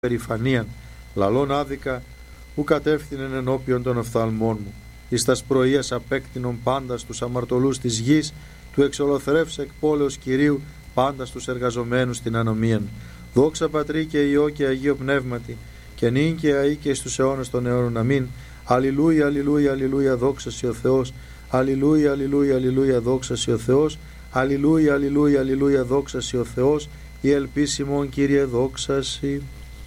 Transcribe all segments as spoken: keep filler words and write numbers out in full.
περηφανίαν, λαλών άδικα, ου κατεύθυνεν ενώπιον των οφθαλμών μου. Εις τας πρωίας απέκτηνον πάντα στους αμαρτωλούς της γης, του εξολοθρεύς εκ πόλεως Κυρίου πάντα στους εργαζομένους στην ανομίαν. Δόξα Πατρί και Υιό και Αγίο Πνεύματι, και νυν και αεί και στους αιώνας των αιώνων. Αμήν. Αλληλούια, αλληλούια, αλληλούια, δόξα σοι ο Θεός. Αλληλούια, αλληλούια, αλληλούια, δόξα σοι ο Θεός. Αλληλούια, αλληλούια, αλληλούια, δόξα σοι ο Θεός. Η ελπίσιμον Κύριε, δόξα σοι.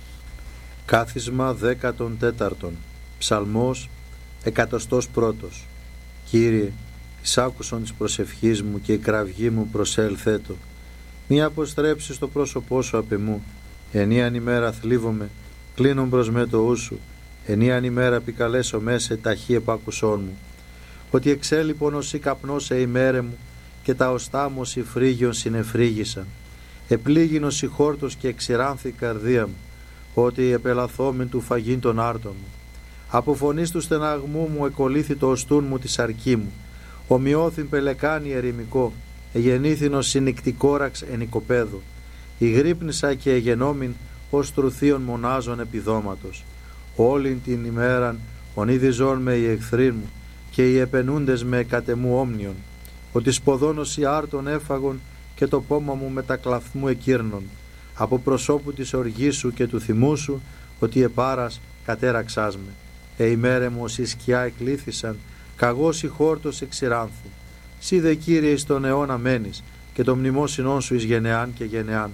Κάθισμα δέκατον τέταρτον. Ψαλμός εκατοστός πρώτος. Κύριε, εις άκουσον της προσευχής μου και η κραυγή μου προσέλθέτο. Μη αποστρέψεις το πρόσωπό σου απ' εμού. Ενίαν ημέρα θλίβομαι, κλείνον προς με το ου σου. Ενίαν ημέρα επικαλέσω μέσε ταχύ επάκουσόν μου. Ότι εξέλιπον ως η καπνός σε ημέρε μου, και τα οστά μου ως η φρύγιον συνεφρύγησαν. Επλήγην ως η χόρτος και εξηράνθη η καρδία μου, ότι επελαθόμην του φαγήν των άρτων μου. Από φωνής του στεναγμού μου εκολύθη το οστούν μου τη σαρκή μου. Ομοιώθην πελεκάνη ερημικό, εγεννήθην ως συνικτικόραξ εν οικοπαίδο. Ηγρύπνησα και εγενόμην ως τρουθείων μονάζων επιδόματος. Όλην την ημέραν ονείδιζόν με οι εχθροί μου, και οι επενούντες με κατεμού όμνιον. Ότι σποδόνος οι άρτων έφαγον, και το πόμα μου με τα κλαθμού εκύρνων. Από προσώπου της οργής σου και του θυμού σου, ότι επάρας κατέραξάς με. Ε ημέρε μου ως η σκιά εκλήθησαν, καγός η χόρτος εξηράνθη. Σύ δε Κύριε εις τον αιώνα μένεις, και το μνημόσυνόν σου εις γενεάν και γενεάν.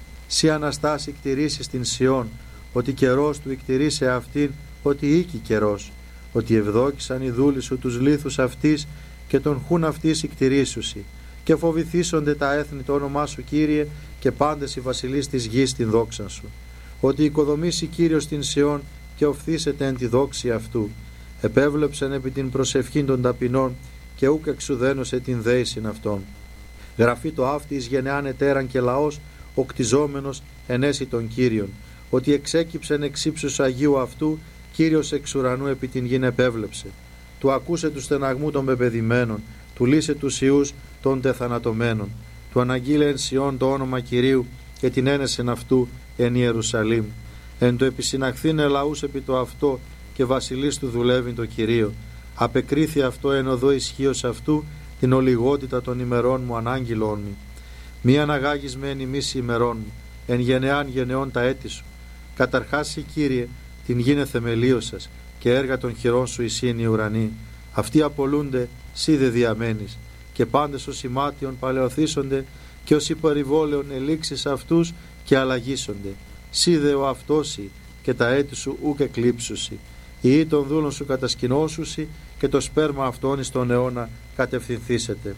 Σύ Αναστάση κτηρήσεις την Σιών, ότι καιρός του εκτηρήσε αυτήν, ότι οίκη καιρός. Ότι ευδόκησαν οι δούλοι σου τους λίθους αυτής, και τον χούν αυτής εκτηρήσουσι. Και φοβηθήσονται τα έθνη το όνομά σου, Κύριε, και πάντες οι βασιλείς της γης την δόξα σου. Ότι οικοδομήσει Κύριος την Σιών, και οφθήσεται εν τη δόξη αυτού. Επέβλεψεν επί την προσευχήν των ταπεινών, και ούκ εξουδένωσε την δέησιν αυτών. Γραφεί το αύτη εις γενεάν ετέραν και λαός, ο κτιζόμενος ενέσει τον Κύριον. Ότι εξέκυψεν εξ ύψους Αγίου αυτού, Κύριος εξ ουρανού επί την γην επέβλεψε. Του ακούσε του στεναγμού των πεπαιδημένων, του λύσε τους ιούς των τεθανατωμένων. Του αναγγείλε εν Σιών το όνομα Κυρίου, και την ένεσεν αυτού εν Ιερουσαλήμ. Εν το επισυναχθήνε λαούς επί το αυτό, και βασιλείς του δουλεύει το Κυρίο. Απεκρίθη αυτό εν οδό ισχύος αυτού, την ολιγότητα των ημερών μου ανάγγειλόν μου. Μη αναγάγεις με εν ημίση ημερών μου, εν γενεάν γενεών τα έτη σου. Καταρχάς η Κύριε, την γίνε θεμελίωσας, και έργα των χειρών σου εισήν οι ουρανοί. Αυτοί απολούνται, σύ δε διαμένεις, και πάντες ως ημάτιον παλαιοθήσονται, και ως υπερηβόλαιον ελήξεις αυτούς, και αλλαγήσονται. Σύ δε ο αυτόσι, και τα έτη σου ούκ εκλείψουσι. Οι ή των δούλων σου κατασκηνώσουσι, και το σπέρμα αυτών εις τον αιώνα κατευθυνθήσετε.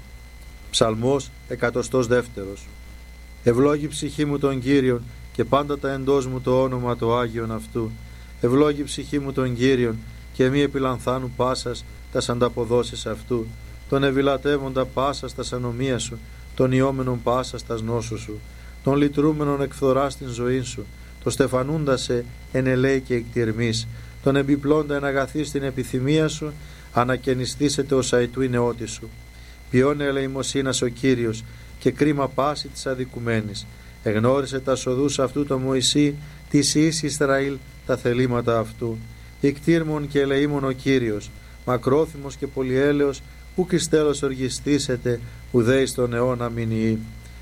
Ψαλμός εκατοστός δεύτερος. Ευλόγη ψυχή μου τον Κύριον, και πάντα τα εντός μου το όνομα το Άγιον αυτού. Ευλόγη ψυχή μου τον Κύριον, και μη επιλανθάνου πάσας τας ανταποδόσεις αυτού. Τον ευηλατεύοντα πάσας τας ανομία σου, τον ιόμενον πάσας τας νόσου σου, τον λυτρούμενον εκφθορά στην ζωή σου, το στεφανούντα σε εν ελέη και εκτιρμής, τον εμπιπλώντα εν αγαθή στην επιθυμία σου, ανακαινιστήσετε ως αητού η νεότη σου. Ποιώνε ελεημοσύνας ο Κύριος, και κρίμα πάση της αδικουμένης. Εγνώρισε τα σοδούς αυτού το Μωυσή, της εις Ισραήλ τα θελήματα αυτού. Ικτήρμον και ελεήμον ο Κύριος, μακρόθυμος και πολυέλεος, ούκ εις τέλος οργιστήσετε, ουδέ εις τον αιώνα μηνυεί.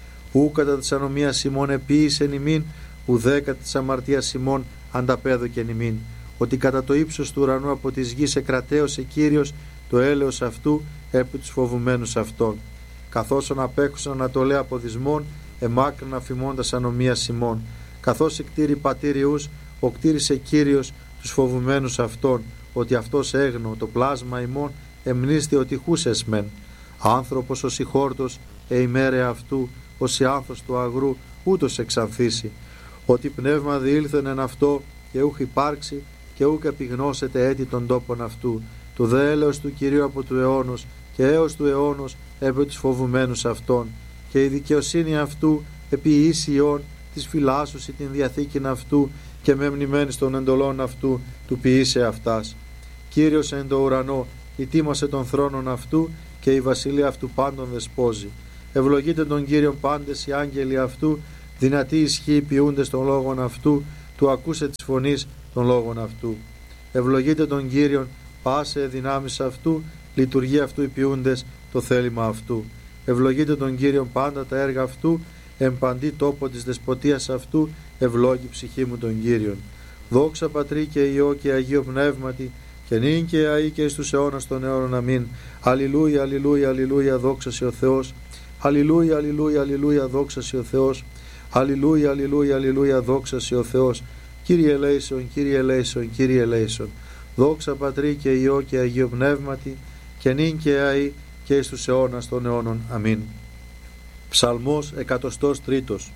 Ού κατά της ανομίας ημών επίησεν ημίν, ουδέ κατά της αμαρτίας ημών ανταπέδωκεν ημίν. Ότι κατά το ύψος του ουρανού από της γης εκρατέωσε Κύριος το έλεος αυτού επί τους φοβουμένους αυτών. Καθώς απέχουσαν ανατολέ από δυσμών, εμάκρυνα αφημώντας ανομίας ημών. Καθώς εκτήρη πατήριους, ο κτήρισε Κύριος τους φοβουμένους αυτών, ότι αυτός έγνω το πλάσμα ημών εμνίστη ότι χούσες μεν. Άνθρωπος ως η χόρτος, ε ημέρε αυτού, ως η άνθος του αγρού, ούτως εξανθήσει. Ότι πνεύμα διήλθεν εν αυτό, και ούχ υπάρξει, και ούκ επιγνώσετε έτη των τόπων αυτού. Του δε έλεος του Κυρίου από του αιώνος, και έως του αιώνος επί τους φοβουμένους αυτών. Και η δικαιοσύνη αυτού επί ίσιον της φυλάσσουσι την διαθήκην αυτού, και με μνημένης των εντολών αυτού του ποιήσε αυτάς. Κύριος εν το ουρανό ητίμασε τον θρόνον αυτού, και η βασιλεία αυτού πάντων δεσπόζει. Ευλογείτε τον Κύριον πάντες οι άγγελοι αυτού, δυνατοί ισχύοι ποιούντες των λόγων αυτού, του ακούσε της φωνής των λόγων αυτού. Ευλογείτε τον Κύριον πάσε δυνάμεις αυτού, λειτουργεί αυτού οι ποιούντες το θέλημα αυτού. Ευλογείτε τον Κύριον πάντα τα έργα αυτού, εμπαντή τόπο της δεσποτείας αυτού, ευλόγη ψυχή μου τον Κύριον. Δόξα Πατρί και Υιό και Αγίο Πνεύματι, και νυν και αεί και εις τους αιώνας των αιώνων. Αμήν. Αλληλούια, αλληλούια, αλληλούια, δόξα σε ο Θεός. Αλληλούια, αλληλούια, αλληλούια, δόξα σε ο Θεός. Αλληλούια, αλληλούια, αλληλούια, δόξα σε ο Θεός. Κύριε ελέησον, Κύριε ελέησον, Κύριε ελέησον. Δόξα Πατρί και Υιό και Αγίο Πνεύματι, και νυν και αεί και εις τους αιώνας των αιώνων. Αμήν. Ψαλμός εκατοστός τρίτος.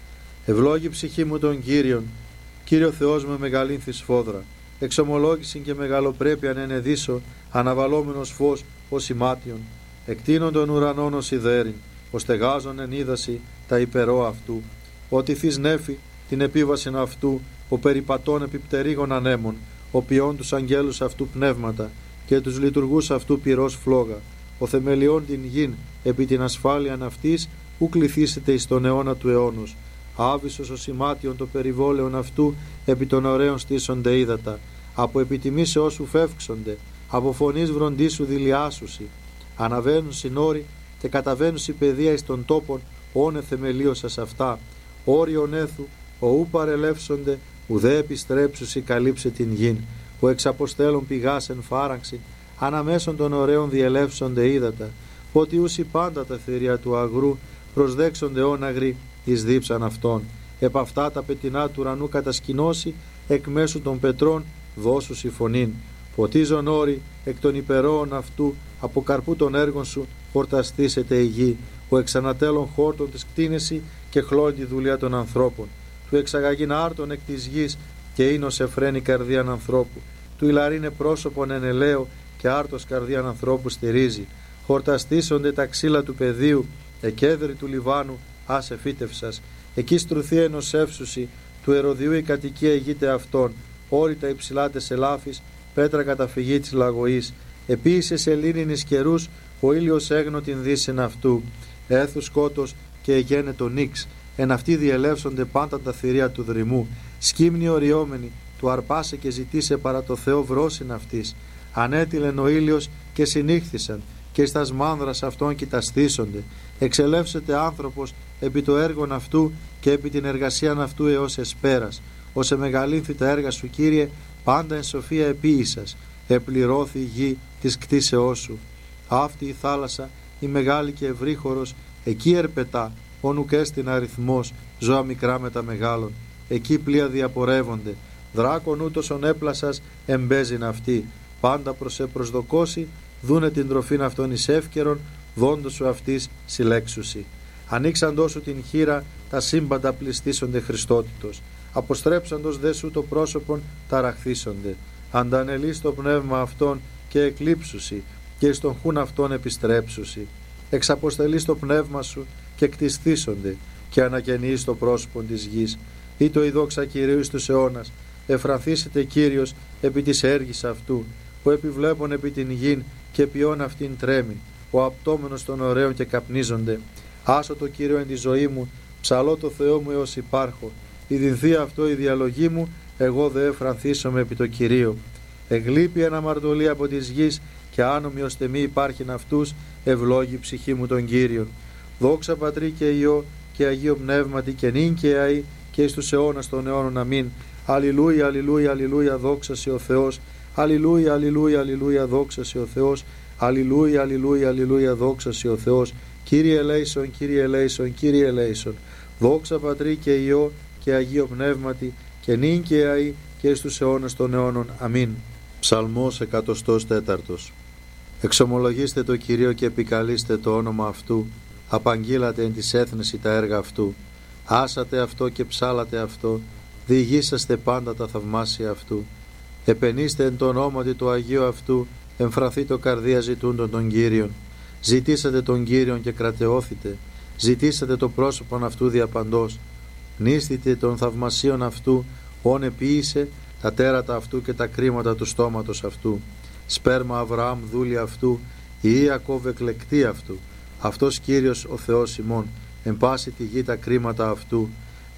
Ευλόγη ψυχή μου τον Κύριον, Κύριο Θεός με μεγαλύνθη σφόδρα. Εξομολόγησιν και μεγαλοπρέπειαν ενεδίσω, αναβαλόμενος φως ως ημάτιον. Εκτείνον των ουρανών ως ιδέριν, ως στεγάζον εν είδαση τα υπερό αυτού. Ότι θείς νέφη την επίβασιν αυτού, ο περιπατών επιπτερίγων ανέμων, ο ποιών τους αγγέλους αυτού πνεύματα, και τους λειτουργούς αυτού πυρός φλόγα. Ο θεμελιών την γην επί την ασφάλειαν αυτής, ου κληθήσετε εις τον αιώνα του αιώνος. Άβυσος ο σημάτιον το περιβόλαιον αυτού, επί των ωραίων στήσονται ύδατα. Από επιτιμήσεώς σου φεύξονται, από φωνής βροντίσου δηλιάσουσι. Αναβαίνουν συνόροι και καταβαίνουν η παιδεία εις των τόπων, όνε θεμελίωσας αυτά. Όριον έθου, ο ου παρελεύσονται, ουδέ επιστρέψουσι καλύψε την γην. Που εξαποστέλων πηγάς εν φάραξιν, αναμέσων των ωραίων διελεύσονται ύδατα. Ότι ούσι πάντα τα θηρία του αγρού, προσδέξονται όναγροι εις δίψαν αυτών. Επ' αυτά τα πετεινά του ουρανού κατασκηνώσει, εκ μέσου των πετρών δώσουσι φωνήν. Ποτίζον όρη εκ των υπερώων αυτού, από καρπού των έργων σου χορταστήσεται η γη. Ο εξανατέλων χόρτων της κτίνεση και χλώνει τη δουλειά των ανθρώπων. Του εξαγαγήν άρτων εκ της γης και ίνος εφραίνει καρδίαν ανθρώπου. Του ηλαρίνε πρόσωπον εν ελαίο και άρτος καρδίαν ανθρώπου στηρίζει. Χορταστήσονται τα ξύλα του πεδίου, εκέδρη του Λιβάνου άσε φύτευσας. Εκεί στρουθεί ενός εύσουσι, του ερωδιού η κατοικία ηγείται αυτών. Όρητα υψηλά τες ελάφης, πέτρα καταφυγή της λαγωής. Επίησε σε λίνινης καιρούς, ο ήλιος έγνω την δύσιν αυτού. Έθου σκότος και εγένε το νίξ. Εν αυτοί διελεύσονται πάντα τα θηρία του δρυμού. Σκύμνη οριόμενη, του αρπάσε και ζητήσε παρά το Θεό βρόσιν αυτής. Ανέτειλεν ο ήλιος και συνήχθησαν, και εις τας μάνδρας αυτών κοιταστήσονται. Εξελεύσεται άνθρωπος επί το έργον αυτού και επί την εργασίαν αυτού έως εσπέρας. Ως εμεγαλύνθη τα έργα σου, Κύριε, πάντα εν σοφία επίησας. Επληρώθη η γη της κτίσεώς σου. Αυτή η θάλασσα, η μεγάλη και ευρύχωρος, εκεί ερπετά, όνουκ έστιν αριθμός, ζώα μικρά με τα μεγάλων. Εκεί πλοία διαπορεύονται. Δράκον ούτως έπλασας εμπέζειν αυτή. Πάντα προς επροσδοκώσει, δούνε την τροφήν αυτών εις εύκαιρον, δόντος σου αυτής συλλέξουσι. Ανοίξαντός σου την χείρα, τα σύμπαντα πληστήσονται Χριστότητος. Αποστρέψαντος δε σου το πρόσωπον, ταραχθήσονται. Αντανελείς το πνεύμα αυτών και εκλείψουσι, και εις τον χούν αυτών επιστρέψουσι. Εξαποστελείς το πνεύμα σου και κτιστήσονται, και ανακαινείς το πρόσωπον της γης. Ή το η δόξα Κυρίου εις τους αιώνας, εφρανθήσετε Κύριος επί της έργης αυτού, που επιβλέπουν επί την γην και ποιόν αυτήν τρέμην, ο απτόμενος των ωραίων και καπνίζονται. Άσω το Κύριο εν τη ζωή μου, ψαλώ το Θεό μου έως υπάρχω. Η δινθεί αυτό η διαλογή μου, εγώ δε εφρανθήσομαι επί το Κυρίο. Εγλείπει ένα αμαρτωλή από της γης, και άνομοι ώστε μη υπάρχειν αυτούς, ευλόγη ψυχή μου τον Κύριον. Δόξα Πατρί και Υιό και Αγίο Πνεύματι, και νυν και αεί και εις τους αιώνας των αιώνων. Αμήν. Αλληλούια, αλληλούια, αλληλούια, δόξα σε ο Θεός. Αλληλούια, αλληλούια, αλληλούια, δόξα σε ο Θεός. Αλληλούια, αλληλούια, αλληλούια, δόξα σε ο Θεός. Κύριε ελέησον, Κύριε ελέησον, Κύριε ελέησον. Δόξα Πατρί και Υιό και Αγίο Πνεύματι, και νυν και αεί και εις τους αιώνας των αιώνων. Αμήν. Ψαλμός εκατοστός τέταρτος. Εξομολογήστε το Κυρίο και επικαλείστε το όνομα αυτού. Απαγγείλατε εν της έθνεση τα έργα αυτού. Άσατε αυτό και ψάλατε αυτό. Διηγήσαστε πάντα τα θαυμάσια αυτού. Επενήστε εν το ονόματι του Αγίου αυτού. Εμφραθεί το καρδία ζητούντων των Κύριων. Ζητήσατε τον Κύριον και κρατεώθητε. Ζητήσατε το πρόσωπον αυτού διαπαντός. Νίστητε των θαυμασίων αυτού, όν επίησε τα τέρατα αυτού και τα κρίματα του στόματος αυτού. Σπέρμα Αβραάμ δούλη αυτού, η Ιακώβ εκλεκτή αυτού. Αυτός Κύριος ο Θεός ημών, εν πάση τη γη τα κρίματα αυτού.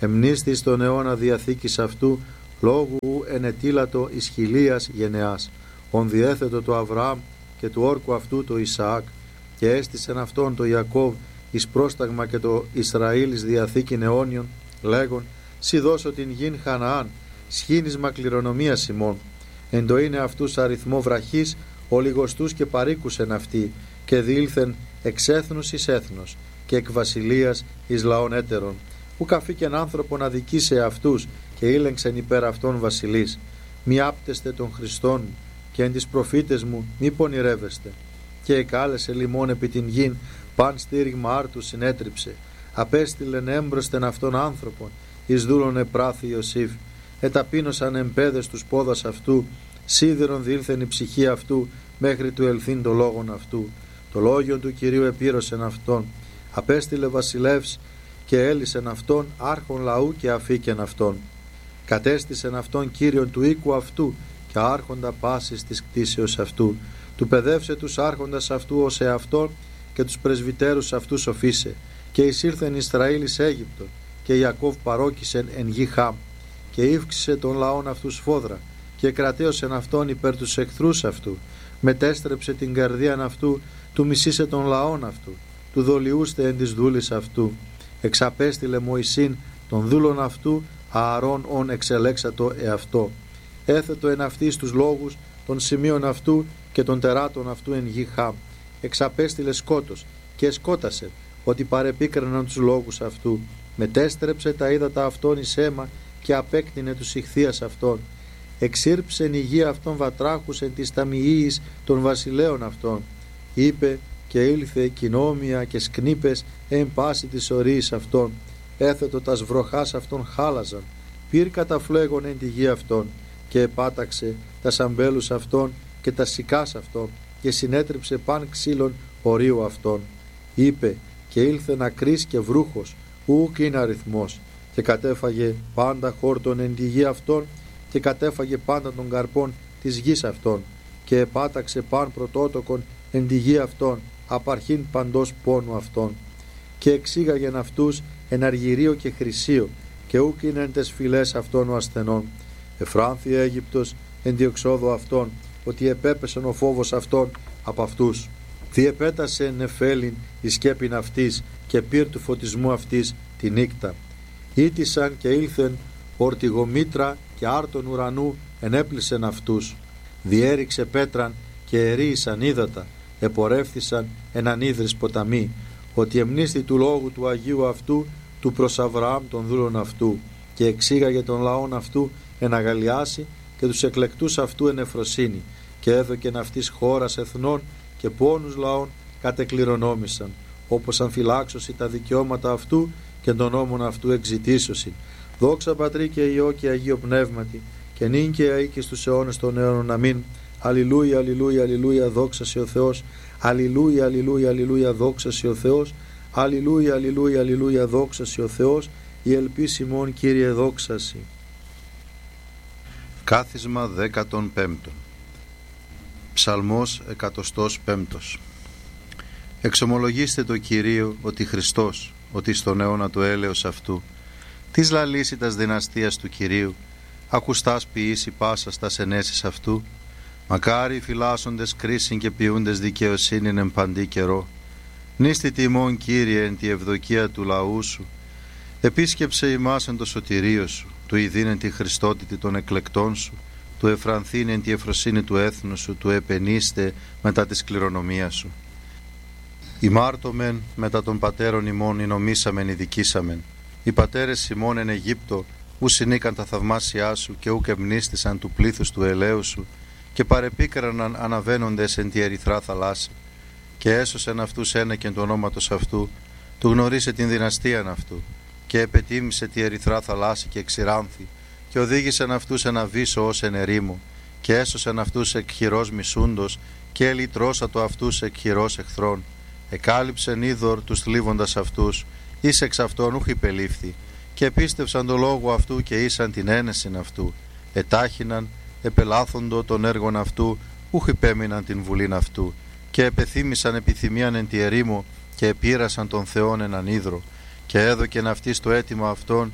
εμνίστης τον αιώνα διαθήκης αυτού, λόγου ενετήλατο εις χιλίας γενεάς, ον διέθετο το Αβραάμ και του όρκου αυτού το Ισαάκ, και έστησεν αυτόν το Ιακώβ εις πρόσταγμα και το Ισραήλ εις διαθήκην αιώνιον, λέγον, σι δώσω την γην Χαναάν, σχήνισμα κληρονομίας ημών. Εν το είναι αυτούς αριθμό βραχής, ολιγοστούς και παρήκουσεν αυτοί, και διήλθεν εξ έθνους εις έθνος, και εκ βασιλείας εις λαών έτερων. Ουκ αφήκεν άνθρωπον αδικήσε αυτούς, και ήλεγξεν υπέρ αυτών βασιλείς. Μη άπτεστε των Χριστών μου, και εν τις προφήτες μου μη πονηρεύεστε. Και εκάλεσε λιμών επί την γην, παν στήριγμα άρτου συνέτριψε. Απέστειλεν έμπροσθεν αυτών άνθρωπον, εις δούλων επράθη Ιωσήφ. Εταπείνωσαν εμπέδες τους πόδας αυτού, σίδηρον διήλθεν η ψυχή αυτού, μέχρι του ελθύν το λόγον αυτού. Το λόγιο του Κυρίου επήρωσεν αυτόν. Απέστειλε βασιλεύς και έλυσεν αυτόν, άρχον λαού και αφήκεν αυτόν. Κατέστησεν αυτόν Κύριον του οίκου αυτού και άρχοντα πάσης της κτήσεως αυτού. Του παιδεύσε τους άρχοντας αυτού ως εαυτόν και τους πρεσβυτέρους αυτού σοφίσε. Και εισήλθεν Ισραήλ εις Αίγυπτον, και Ιακώβ παρόκησεν εν γη Χάμ. Και ύφξησε των λαών αυτού σφόδρα, και κρατέωσεν αυτόν υπέρ τους εχθρούς αυτού. Μετέστρεψε την καρδίαν αυτού, του μισήσε των λαών αυτού, του δολιούστε εν της δούλης αυτού. Εξαπέστειλε Μωυσήν των δούλων αυτού, Ααρών ον εξελέξατο εαυτό. Έθετο εν αυτής τους λόγους των σημείων αυτού και των τεράτων αυτού εν γη Χάμ. Εξαπέστειλε σκότος και σκότασε, ότι παρεπίκραναν τους λόγους αυτού. Μετέστρεψε τα ύδατα αυτών εις αίμα και απέκτηνε τους ηχθείας αυτών. Εξήρψεν η γη αυτών βατράχους εν της ταμιείας των βασιλέων αυτών. Είπε και ήλθε κοινόμια και σκνήπες εν πάση της ορίης αυτών. Έθετο τας βροχάς αυτών χάλαζαν, πυρ καταφλέγον εν τη γη αυτών, και επάταξε τα σαμπέλους αυτών και τα σικάς αυτών, και συνέτριψε παν ξύλων ορίου αυτών. Είπε και ήλθε νακρής και βρούχος, ούκ είναι αριθμός, και κατέφαγε πάντα χόρτον εν τη γη αυτών, και κατέφαγε πάντα των καρπών της γης αυτών, και επάταξε παν πρωτότοκον εν τη γη αυτών, απαρχήν παντός πόνου αυτών. Και εξήγαγεν αυτούς εν αργυρίο και χρυσίο, και ούκ είναι εν τες φυλές αυτών ο ασθενών. Εφράνθη Αίγυπτος εν διεξόδου αυτών, ότι επέπεσεν ο φόβος αυτών από αυτούς. Διεπέτασε νεφέλιν η σκέπην αυτής, και πυρ του φωτισμού αυτής τη νύκτα. Ήτησαν και ήλθεν ορτιγομήτρα και άρτων ουρανού ενέπλησεν αυτούς. Διέριξε πέτραν και ερίησαν ύδατα, επορεύθησαν εν ανίδρης ποταμοί, ότι εμνίστη του λόγου του Αγίου αυτού, του προς Αβραάμ των δούλων αυτού, και εξήγαγε των λαών αυτού εν αγαλιάσει και τους εκλεκτούς αυτού εν εφροσύνη, και έδωκεν αυτής χώρας εθνών και πόνους λαών κατεκληρονόμησαν, όπως αμφυλάξωση τα δικαιώματα αυτού και των νόμων αυτού εξητήσωσιν. Δόξα Πατρί και Υιό και Αγίο Πνεύματι, και νυν και αεί και στους αιώνες των αιώνων. Αμήν. Αλληλούια, αλληλούια, αλληλούια, δόξα σε ο Θεός. Αλληλούια, αλληλούια, αλληλούια, δόξα σε ο Θεός. Αλληλούια, αλληλούια, αλληλούια, δόξα σε ο Θεός. Η ελπίς ημών, Κύριε, δόξαση. Κάθισμα δέκατον πέμπτον. Ψαλμός εκατοστός πέμπτος. Εξομολογήστε το Κυρίο ότι Χριστός, ότι στον αιώνα του έλεος αυτού, της λαλήσει τας δυναστείας του Κυρίου, ακουστάς ποιήσει πάσας τας ενέσεις αυτού. Μακάρι οι φυλάσσοντες κρίσιν και ποιούντες δικαιοσύνην εν παντή καιρό. Νίστη τιμών, Κύριε, εν τη ευδοκία του λαού σου. Επίσκεψε ημάς εν το σωτηρίο σου, του ειδήν εν τη χριστότητη των εκλεκτών σου, του εφρανθήν εν τη εφροσύνη του έθνου σου, του επενίστε μετά της κληρονομίας σου. Ημάρτωμεν μετά των πατέρων ημών εινομήσαμεν ειδικήσαμεν. Οι πατέρες ημών εν Αιγύπτο ου συνήκαν τα θαυμάσια σου και ουκ εμνίστησαν του πλήθους του ελαίου σου, και παρεπίκραναν αναβαίνοντες εν τη ερυθρά θαλάσση. Και έσωσεν αυτούς ένεκεν του ονόματος αυτού, του γνωρίσε την δυναστείαν αυτού, και επετίμησε τη ερυθρά θαλάσση και εξηράνθη, και οδήγησεν αυτούς εν αβύσσο ως εν ερήμο, και έσωσεν αυτούς εκ χειρός μισούντος, και ελυτρώσατο αυτούς εκ χειρός εχθρών. Εκάλυψεν είδωρ τους θλίβοντας αυτούς, εις εξ αυτών ούχ υπελήφθη, και επίστευσαν το λόγο αυτού και ήσαν την ένεσιν αυτού. Ετάχυναν, επελάθοντο των έργων αυτού, ούχ υπέμειναν την βουλήν αυτού, και επεθύμησαν επιθυμίαν εν τη ερήμο, και επήρασαν τον Θεόν έναν ίδρο, και έδωκεν αυτής το αίτημα αυτών,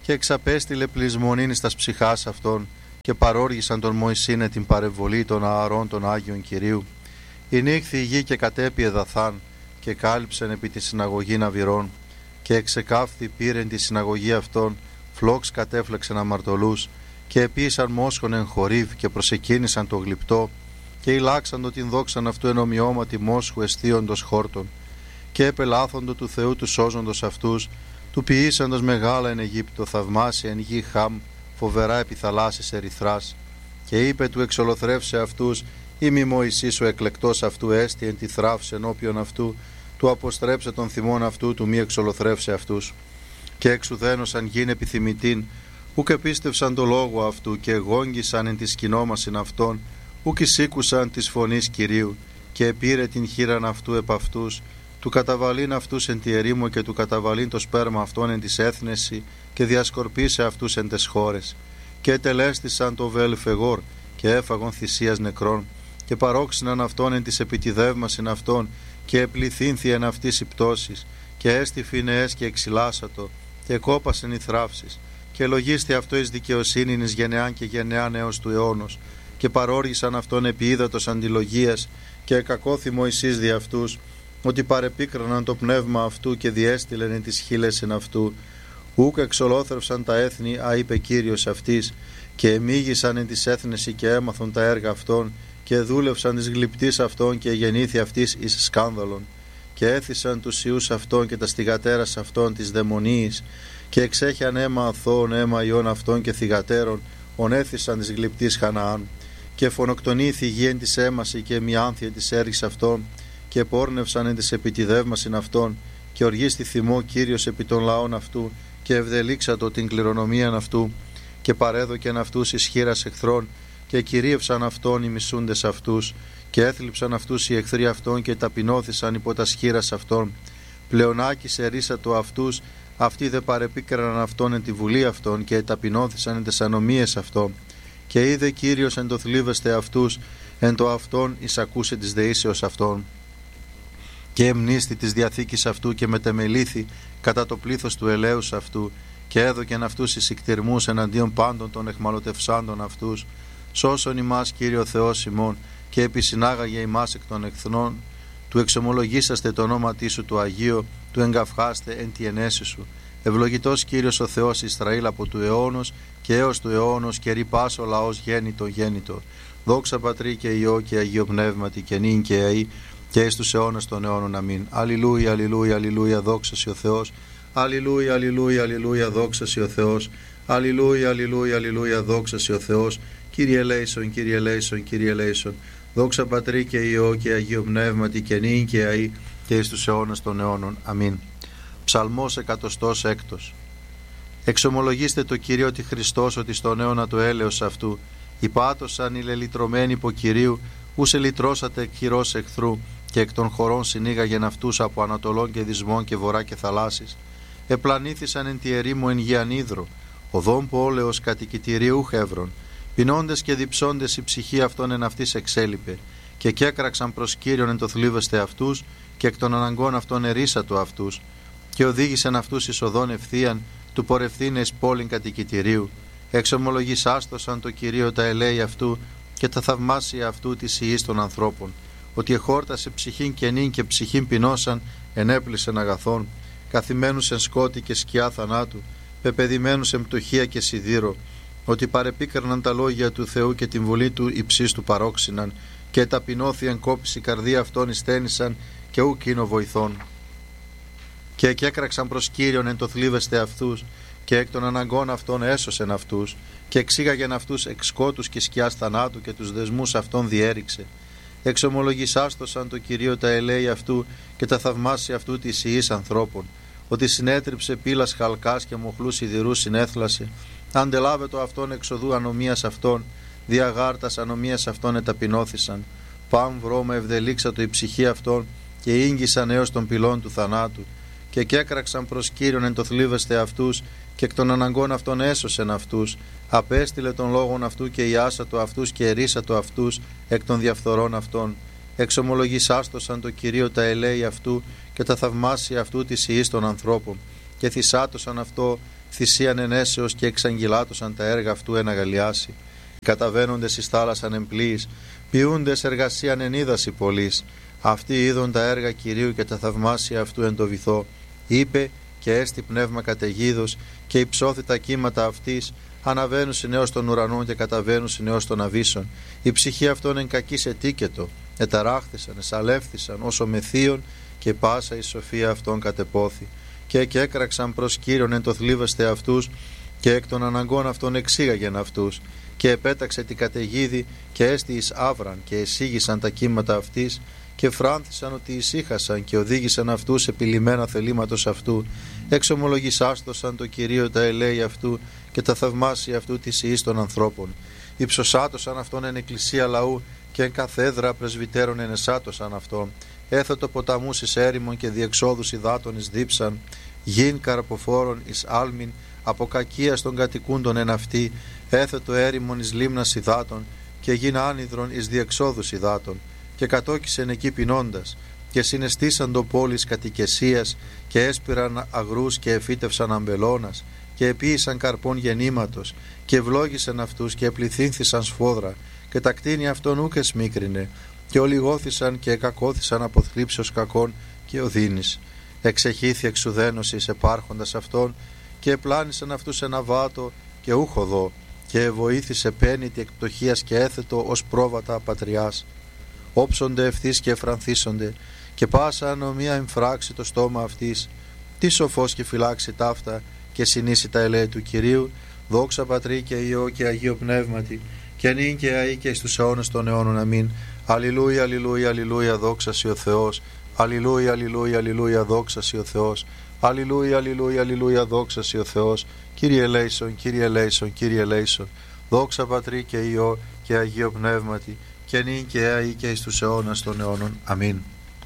και εξαπέστειλε πλεισμονήν εις τας ψυχάς αυτών, και παρόργησαν τον Μωυσήνε την παρεμβολή των ααρών των Άγιων Κυρίου. Ηνύχθη η γη και κατέπιε δαθάν, και κάλυψεν επί τη συναγωγή ναβυρών, και εξεκάφθη πήρεν τη συναγωγή αυτών, φλόξ κατέφλεξεν αμαρτωλούς, και επίησαν μόσχον εν χορύβ, και προσεκίνησαν το γλυπτό, και ηλάξαντο την δόξαν αυτού εν ομοιώματι μόσχου εστίοντος χόρτων, και επελάθοντο του Θεού του σώζοντος αυτούς, του ποιήσαντος μεγάλα εν Αιγύπτο, θαυμάσια εν γη Χαμ, φοβερά επί θαλάσσης ερυθράς. Και είπε του εξολοθρεύσε αυτούς, «Είμαι Μωυσής ο εκλεκτός αυτού έστι εν τη θράψη ενώπιον αυτού, του αποστρέψε τον θυμόν αυτού, του μη εξολοθρεύσε αυτούς». Και εξουδένωσαν γην επιθυμητήν, ουκ επίστευσαν το λόγο αυτού, και εγόγγισαν εν τη σκηνόμασιν αυτών, ουκ εισήκουσαν της φωνής Κυρίου, και επήρε την χείραν αυτού επ' αυτούς, του καταβαλήν αυτούς εν τη ερήμο, και του καταβαλήν το σπέρμα αυτών εν της έθνεση, και διασκορπίσε αυτούς εν τες χώρες. Και ετελέστησαν το βέλφεγόρ, και έφαγον θυσίας νεκρών, και παρόξυναν αυτόν εν της επιτιδεύμασιν αυτών, και επληθύνθη εν αυτής η πτώσης, και έστι φινεές και εξυλάσατο, και κόπασεν οι θράψεις, και λογίστη αυτό εις δικαιοσύνην εις γενεάν και γενεάν έως του αιώνος, και παρόργησαν αυτόν επί ύδατος αντιλογίας, και εκακώθη Μωυσής δι' αυτούς, ότι παρεπίκραναν το πνεύμα αυτού, και διέστειλεν εν τις χείλες εν αυτού. Ούκ εξολόθρευσαν τα έθνη, α είπε Κύριος αυτής, και εμίγησαν εν της έθνεση, και έμαθον τα έργα αυτών, και δούλευσαν της γλυπτής αυτών, και γεννήθη αυτής εις σκάνδαλον. Και έθισαν τους ιούς αυτών και τα στιγατέρας αυτών της δαιμονίης, και εξέχιαν αίμα αθώων, αίμα ιών αυτών και θυγατέρων, ονέθισαν της γλυπτής Χαναάν. Και φωνοκτονήθη η γη εν της έμαση, και μιάνθη εν της έργης αυτών, και πόρνευσαν εν της επιτιδεύμασιν αυτών, και οργίστη θυμό Κύριος επί των λαών αυτού, και ευδελίξατο την κληρονομίαν αυτού, και παρέδοκεν αυτούς εις χείρας εχθρών, και κυρίευσαν αυτόν οι μισούντες αυτούς, και έθλιψαν αυτούς οι εχθροί αυτών, και ταπεινώθησαν υπό τας χείρας αυτών. Πλεονάκησε ρίσατο αυτούς, αυτοί δε παρεπίκραναν αυτόν εν τη βουλή αυτών, και ταπεινώθησαν εν τες ανομίες αυτών. Και είδε Κύριος εν το θλίβεστε αυτούς, εν το αυτόν εισακούσε της δεήσεως αυτών. Και εμνίστη της διαθήκης αυτού, και μετεμελήθη κατά το πλήθος του ελέους αυτού, και έδωκεν αυτούς εις ικτηρμούς εναντίον πάντων των εχμαλωτευσάντων αυτούς. Σώσον ημάς Κύριο Θεός ημών, και επισυνάγαγε ημάς εκ των εχθνών, του εξομολογήσαστε το όνόματί σου του Αγίου, του εγκαυχάστε εν τη ενέση σου. Ευλογητός Κύριος ο Θεός Ισραήλ από του αιώνος και έως του αιώνος, και ρυπάς ο λαός γέννητο γέννητο. Δόξα Πατρί και Υιό και Αγίο Πνεύματι, και νυν και αεί και εις τους αιώνας των αιώνων. Αμήν. Αλληλούια, αλληλούια, αλληλούια, δόξα σοι ο Θεός. Αλληλούια, αλληλούια, αλληλούια, δόξα σοι ο Θεός. Αλληλούια, αλληλούια, αλληλούια, δόξα σοι ο Θεός. Κύριε ελέησον, Κύριε ελέησον, Κύριε ελέησον. Δόξα Πατρί και Υιό και Αγίο Πνεύματι, και νυν και αεί και εις τους αιώνας των αιώνων. Αμήν. Ψαλμός εκατοστός έκτος. Εξομολογήστε το Κύριο ότι Χριστός, ότι στον αιώνα το έλεος αυτού, υπάτωσαν οι λελυτρωμένοι υπό Κυρίου, ούσε λυτρώσατε εκ χειρός εχθρού, και εκ των χωρών συνήγαγεν αυτούς από ανατολών και δυσμών και βορρά και θαλάσσης. Επλανήθησαν εν τη ερήμου εν γη ανίδρο, οδόν πόλεως κατοικητηρίου χεύρων. Πεινώντες και διψώντες η ψυχή αυτών εν αυτής εξέλιπε, και κέκραξαν προς Κύριον εν το θλίβεστε αυτούς, και εκ των αναγκών αυτών ερίσατο αυτούς, και οδήγησαν αυτούς εις οδόν ευθείαν, του πορευθύνε εις πόλην κατοικητηρίου. Εξομολογήσαστοσαν το Κυρίο τα ελέη αυτού, και τα θαυμάσια αυτού της ιής των ανθρώπων, ότι εχόρτασε ψυχήν κενήν και ψυχήν πεινώσαν, ενέπλησεν αγαθών, καθημένους εν σκότη και σκιά θανάτου, πεπεδημένους εν πτωχία και σιδήρο, ότι παρεπίκραναν τα λόγια του Θεού και την βουλή του υψής του παρόξυναν, και ταπεινώθη εν κόπηση καρδία αυτών ειστένησαν, και ουκ είναι ο βοηθών. Και εκέκραξαν προς Κύριον εν το θλίβεστε αυτούς, και εκ των αναγκών αυτών έσωσεν αυτούς, και εξήγαγεν αυτούς εξ σκότους και σκιάς θανάτου, και τους δεσμούς αυτών διέριξε. Εξομολογησάστοσαν το Κυρίο τα ελέη αυτού, και τα θαυμάσια αυτού της ιής ανθρώπων, ότι συνέτριψε πύλας χαλκάς και μοχλούς σιδηρούς συνέθλασε, αντελάβετο αυτόν εξοδού ανομίας αυτών, διαγάρτας ανομίας αυτών εταπεινώθησαν. Παν βρώμα ευδελίξατο η ψυχή αυτών, και ήγγισαν έως των πυλών του θανάτου, και κέκραξαν προς Κύριον εν το θλίβεστε αυτούς, και εκ των αναγκών αυτών έσωσεν αυτούς, απέστειλε των λόγων αυτού και ιάσατο αυτούς και ερίσατο αυτούς εκ των διαφθορών αυτών. Εξομολογησάστοσαν το Κυρίο τα ελέη αυτού, και τα θαυμάσια αυτού της ιής των ανθρώπων, και θυσάτωσαν αυτό θυσίαν ενέσεως και εξαγγυλάτωσαν τα έργα αυτού εν αγαλιάσει. Καταβαίνοντες εις θάλασσαν εμπλοίης, ποιούντες εργασίαν εν είδαση πολλής. Αυτοί είδον τα έργα Κυρίου και τα θαυμάσια αυτού εν το βυθό. Είπε και έστι πνεύμα καταιγίδος και υψώθη τα κύματα αυτής, αναβαίνουσιν έως των ουρανών και καταβαίνουσιν έως των αβύσσων. Η ψυχή αυτών εν κακής ετίκετο, εταράχθησαν, εσαλεύθησαν όσο μεθύων και πάσα η σοφία αυτών κατεπόθη. Και εκέκραξαν προς Κύριον εν το θλίβεστε αυτούς και εκ των αναγκών αυτών εξήγαγεν αυτούς. Και επέταξε την καταιγίδη και έστι εις άβραν και εσήγησαν τα κύματα αυτής και φράνθησαν ότι ησύχασαν και οδήγησαν αυτούς επιλυμμένα θελήματος αυτού. Εξομολογησάστοσαν το Κυρίο τα ελέη αυτού και τα θαυμάσια αυτού της ιής των ανθρώπων. Υψωσάτωσαν αυτόν εν εκκλησία λαού και εν καθέδρα πρεσβυτέρων ενεσάτωσαν αυτόν. Έθετο ποταμούς εις έρημον και διεξόδους υδάτων εις δίψαν, γιν καρποφόρων εις άλμην, από κακίας των κατοικούντων εν αυτή, έθετο έρημον εις λίμνας υδάτων και γιν άνυδρον εις διεξόδους υδάτων. Και κατόκισεν εκεί πεινώντας και συναισθήσαν το πόλης κατοικεσίας και έσπηραν αγρούς και εφύτευσαν αμπελώνας και επίησαν καρπών γεννήματος και ευλόγησαν αυτούς και επληθύνθησαν σφόδρα και τα κτίνη αυτών ούκ εσμίκρινε και ολιγώθησαν και εκακώθησαν από θλίψεως κακών και οδύνης. Εξεχήθη εξουδένωσης επάρχοντας αυτών και επλάνησαν αυτούς ένα βάτο και ούχοδο και βοήθησε πένητη εκ πτωχίας και έθετο ως πρόβατα πατριάς. Όψονται ευθύς και εφρανθίσονται και πάσα ανομία εμφράξει το στόμα αυτής. Τι σοφός και φυλάξει ταύτα και συνήσει τα ελέη του Κυρίου, δόξα Πατρί και Υιό και Αγίο Πνεύματι και νυν και αεί και στους αιώνες των αιώνων. Αμήν. Αλληλούια, αλληλούια, αλληλούια, δόξα σοι ο Θεός. Αλληλούια, αλληλούια, αλληλούια, δόξα σοι ο Θεός. Αλληλούια, αλληλούια, αλληλούια, δόξα σοι ο Θεός. Κύριε ελέησον, Κύριε ελέησον, Κύριε ελέησον. Δόξα Πατρί και Υιό και Αγίο Πνεύματι και νυν και αεί και εις τους αιώνας των αιώνων. Αμήν.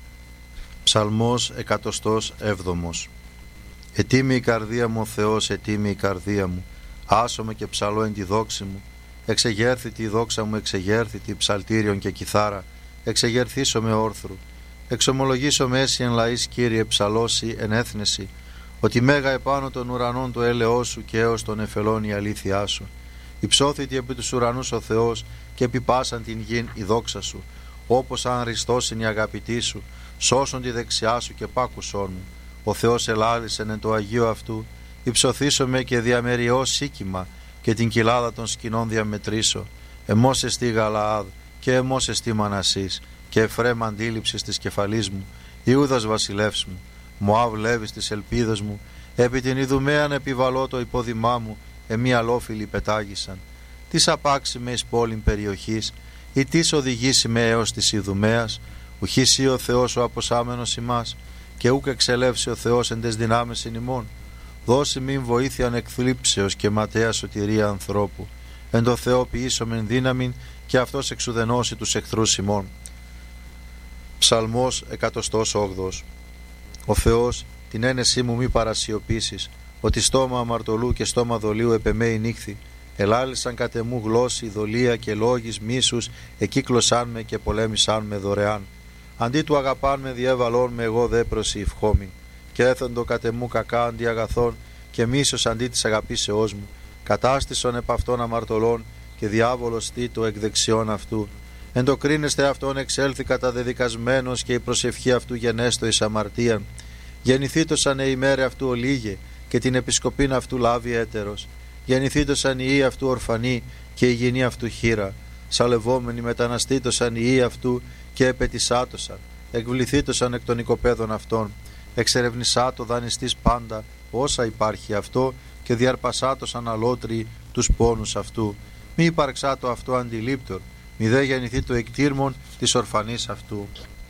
Ψαλμός εκατοστός έβδομος. Ετίμη η καρδία μου ο Θεός, ετίμη η καρδία μου, άσομαι και ψαλώ εν τη δόξη μου. Εξεγέρθητη η δόξα μου, εξεγέρθητη ψαλτήριον και κιθάρα, εξεγερθήσω με όρθρου. Εξομολογήσω με έσυ εν λαής, Κύριε, ψαλώσει εν έθνεση, ότι μέγα επάνω των ουρανών το έλεος σου και έως των εφελών η αλήθειά σου. Υψώθητη επί τους ουρανούς ο Θεός και επί πάσαν την γην η δόξα σου, όπως αν ριστώσιν η αγαπητή σου, σώσον τη δεξιά σου και πάκουσόν μου. Ο Θεός ελάλησεν εν το Αγίο αυτού, υψωθήσω με και διαμεριώ σίκημα και την κοιλάδα των σκηνών διαμετρήσω. Εμώς εστί Γαλαάδ και εμώς εστί Μανασής και Εφραίμ αντίληψης της κεφαλής μου, Ιούδας βασιλεύς μου, Μωάβ Λέβης της ελπίδας μου, επί την Ιδουμαίαν επιβαλώ το υπόδημά μου, εμεί αλόφιλοι πετάγησαν. Τις απάξει με εις πόλην περιοχής, ή τις οδηγήσει με έως της Ιδουμαίας, ουχήσει ο Θεός ο αποσάμενος ημάς, και ούκ εξελεύσει ο Θεός εν τες δυνάμεις εν ημών. Δώσει μην βοήθειαν εκθλίψεως και ματέα σωτηρία ανθρώπου. Εν το Θεό ποιήσομεν δύναμην και αυτός εξουδενώσει τους εχθρούς ημών. Ψαλμός εκατοστός όγδοος. Ο Θεός την ένεσή μου μη παρασιωπήσεις, ότι στόμα αμαρτωλού και στόμα δολίου επεμέει νύχθη. Ελάλησαν κατ' εμού γλώσση, δολία και λόγης μίσους, εκύκλωσάν με και πολέμησάν με δωρεάν. Αντί του αγαπάν με διέβαλόν με εγώ δε προσηυχόμην. Και έθεντο κατ' εμού κακά αντί αγαθών και μίσος αντί της αγαπήσεώς μου. Κατάστησον επ' αυτών αμαρτωλών και διάβολος τίτο εκ δεξιών αυτού. Εν το κρίνεστε αυτόν εξέλθει καταδεδικασμένος και η προσευχή αυτού γενέστο εις αμαρτίαν. Γεννηθήτωσαν η ημέρα αυτού ολίγε και την επισκοπήν αυτού λάβει έτερος. Γεννηθήτωσαν η ή αυτού ορφανή και η γυνή αυτού χείρα. Σαλευόμενοι μεταναστήτωσαν η ή αυτού και επετισάτωσαν. Εκβληθήτωσαν εκ των οικοπαίδων αυτών. Εξερευνησάτο δανειστής πάντα όσα υπάρχει αυτό και διαρπασάτωσαν αλότριοι τους πόνους αυτού. Μη υπαρξάτο αυτό αντιλήπτορ, μη δε γεννηθεί το εκτήρμον της ορφανής αυτού.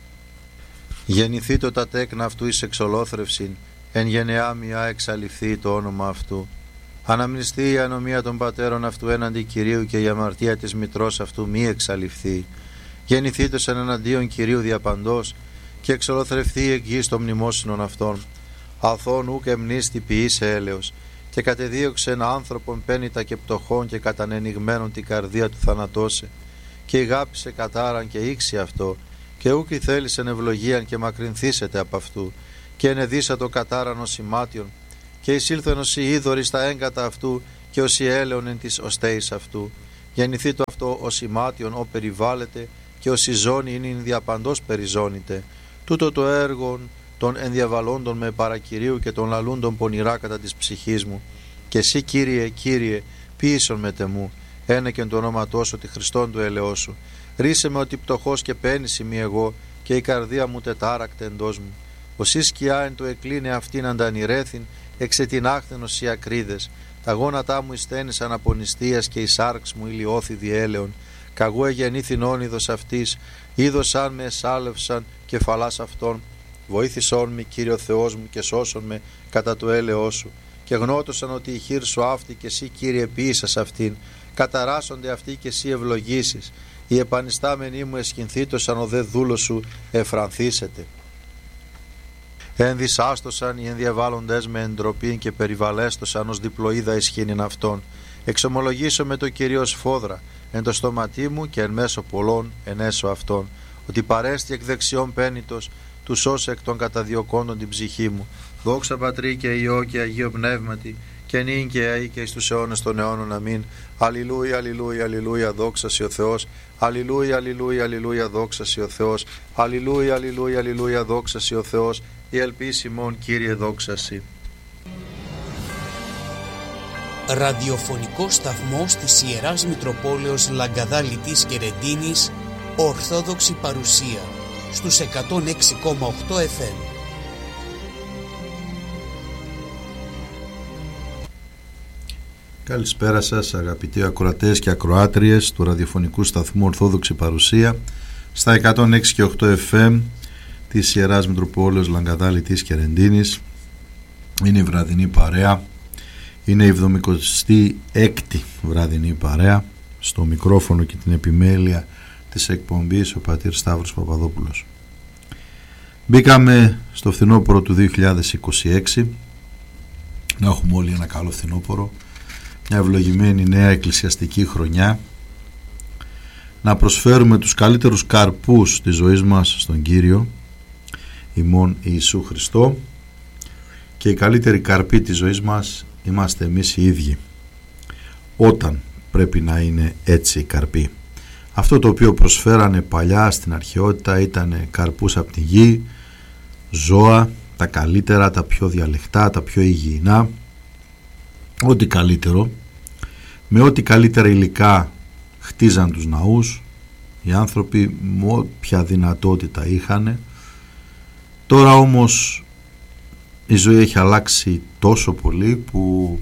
Γεννηθεί το τα τέκνα αυτού εις εξολόθρευσιν, εν γενεά μιά εξαλειφθεί το όνομα αυτού. Αναμνηστεί η ανομία των πατέρων αυτού έναντι Κυρίου και η αμαρτία της μητρός αυτού μη εξαλειφθεί. Γεννηθήτωσαν εναντίον Κυρίου διαπαντός και εξολοθρευθεί η εγγύης των μνημόσυνων αυτών. Αθών ούκ εμνίστη ποιήσε έλεος και κατεδίωξε ένα άνθρωπον πένητα και πτωχών και κατανενιγμένον την καρδία του θανατώσε. Και ηγάπησε κατάραν και ήξι αυτό και ούκ θέλησεν ευλογίαν και μακρυνθήσετε από αυτού και ενεδίσα το κατάραν ως σημάτιον και εισήλθεν όσοι είδωροι στα έγκατα αυτού και όσοι έλεον εν της οστέης αυτού. Γεννηθεί το αυτό ως ημάτιον ο περιβάλλεται και ως η ζώνη είναι διαπαντός περιζώνητε. Τούτο το έργο των ενδιαβαλλόντων με παρακυρίου και των λαλούντων πονηρά κατά της ψυχής μου. Και εσύ, Κύριε, Κύριε, ποίησον με τεμού, ένεκεν το ονόματό σου τη Χριστόν του ελεός σου. Ρίσε με ότι πτωχός και πένης ημί εγώ, και η καρδία μου τετάρακτε εντός μου. Οσί σκιά εν το εκλίνε αυτήν αντανηρέθην, εξετινάχθεν ως οι ακρίδες. Τα γόνατά μου εισθένησαν από νηστείας και η σάρξ μου ηλιώθη διέλεον. Καγού εγεννήθην όνειδος αυτής, είδωσαν με εσάλευσαν κεφαλάς αυτών. Βοήθησόν με, Κύριο Θεός μου, και σώσον με κατά το έλεος σου. Και γνώτωσαν ότι η χείρ σου αυτή και εσύ, Κύριε, ποιήσας αυτήν. Καταράσσονται αυτοί και εσύ ευλογήσεις. Οι επανιστάμενοι μου εσχυνθήτωσαν, ο δε δούλος σου εφρανθήσεται. Ενδυσάστοσαν οι ενδιαβάλλοντες με εντροπήν και περιβαλέστοσαν ως διπλοίδα ισχύνην αυτών. Εξομολογήσω με το Κυρίως φόδρα εν το στόματί μου και εν μέσω πολλών εν έσω αυτών, ότι παρέστη εκ δεξιών πένητος του σώσε εκ των καταδιωκόντων την ψυχή μου. Δόξα Πατρί και Υιό και Αγίο Πνεύματι, και νυν και αεί και εις τους αιώνες των αιώνων. Αμήν. Αλληλούια, αλληλούια, αλληλούια, δόξα σοι ο Θεός. Αλληλούια, αλληλούια, αλληλούια, δόξα σοι ο Θεός. Αλληλούια, αλληλούια, αλληλούια, δόξα σοι ο Θεός. Η ελπίση ημών, Κύριε, δόξα σοι. Ραδιοφωνικός σταθμός της Ιεράς Μητροπόλεως Λαγκαδά Λιτής και Ρεντίνης, Ορθόδοξη παρουσία στους εκατόν έξι κόμμα οκτώ εφ εμ. Καλησπέρα σας, αγαπητοί ακροατές και ακροάτριες του ραδιοφωνικού σταθμού Ορθόδοξη Παρουσία στα εκατόν έξι και οκτώ εφ εμ της Ιεράς Μητροπόλεως Λαγκαδά Λιτής και Ρεντίνης. Είναι η βραδινή παρέα, είναι η εβδομηκοστή έκτη βραδινή παρέα. Στο μικρόφωνο και την επιμέλεια της εκπομπής ο πατήρ Σταύρος Παπαδόπουλος. Μπήκαμε στο φθινόπωρο του δύο χιλιάδες είκοσι έξι. Να έχουμε όλοι ένα καλό φθινόπωρο, μια ευλογημένη νέα εκκλησιαστική χρονιά, να προσφέρουμε τους καλύτερους καρπούς της ζωής μας στον Κύριο ημών Ιησού Χριστό, και οι καλύτεροι καρποί της ζωής μας είμαστε εμείς οι ίδιοι, όταν πρέπει να είναι έτσι οι καρποί. Αυτό το οποίο προσφέρανε παλιά στην αρχαιότητα ήταν καρπούς από τη γη, ζώα, τα καλύτερα, τα πιο διαλεκτά, τα πιο υγιεινά, ό,τι καλύτερο, με ό,τι καλύτερα υλικά χτίζαν τους ναούς οι άνθρωποι, με όποια δυνατότητα είχαν. Τώρα όμως η ζωή έχει αλλάξει τόσο πολύ που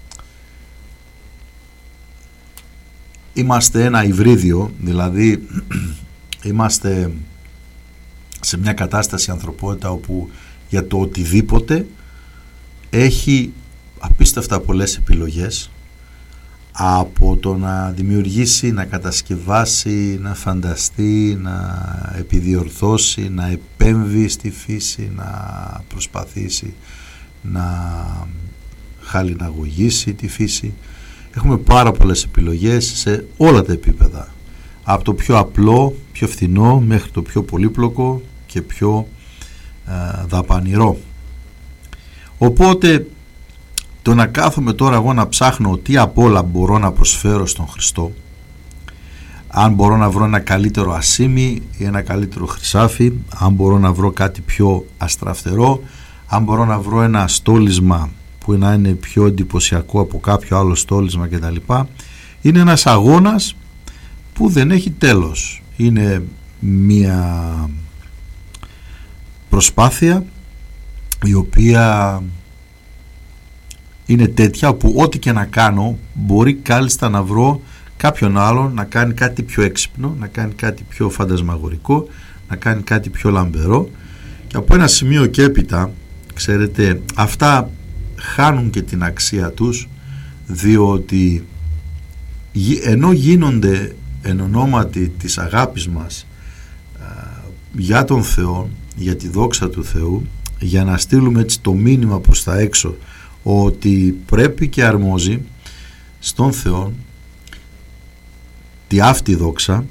είμαστε ένα υβρίδιο, δηλαδή είμαστε σε μια κατάσταση ανθρωπότητα όπου για το οτιδήποτε έχει απίστευτα πολλές επιλογές, από το να δημιουργήσει, να κατασκευάσει, να φανταστεί, να επιδιορθώσει, να επέμβει στη φύση, να προσπαθήσει να χαλιναγωγήσει τη φύση. Έχουμε πάρα πολλές επιλογές σε όλα τα επίπεδα, από το πιο απλό, πιο φθηνό, μέχρι το πιο πολύπλοκο και πιο ε, δαπανηρό. Οπότε το να κάθομαι τώρα εγώ να ψάχνω τι απ' όλα μπορώ να προσφέρω στον Χριστό, αν μπορώ να βρω ένα καλύτερο ασίμι ή ένα καλύτερο χρυσάφι, αν μπορώ να βρω κάτι πιο αστραφτερό, αν μπορώ να βρω ένα στόλισμα που να είναι πιο εντυπωσιακό από κάποιο άλλο στόλισμα κτλ., είναι ένας αγώνας που δεν έχει τέλος. Είναι μια προσπάθεια η οποία είναι τέτοια που ό,τι και να κάνω μπορεί κάλλιστα να βρω κάποιον άλλον να κάνει κάτι πιο έξυπνο, να κάνει κάτι πιο φαντασμαγορικό, να κάνει κάτι πιο λαμπερό, και από ένα σημείο και έπειτα, ξέρετε, αυτά χάνουν και την αξία τους, διότι ενώ γίνονται εν ονόματι της αγάπης μας για τον Θεό, για τη δόξα του Θεού, για να στείλουμε έτσι το μήνυμα προς τα έξω ότι πρέπει και αρμόζει στον Θεό τη αυτή δόξα,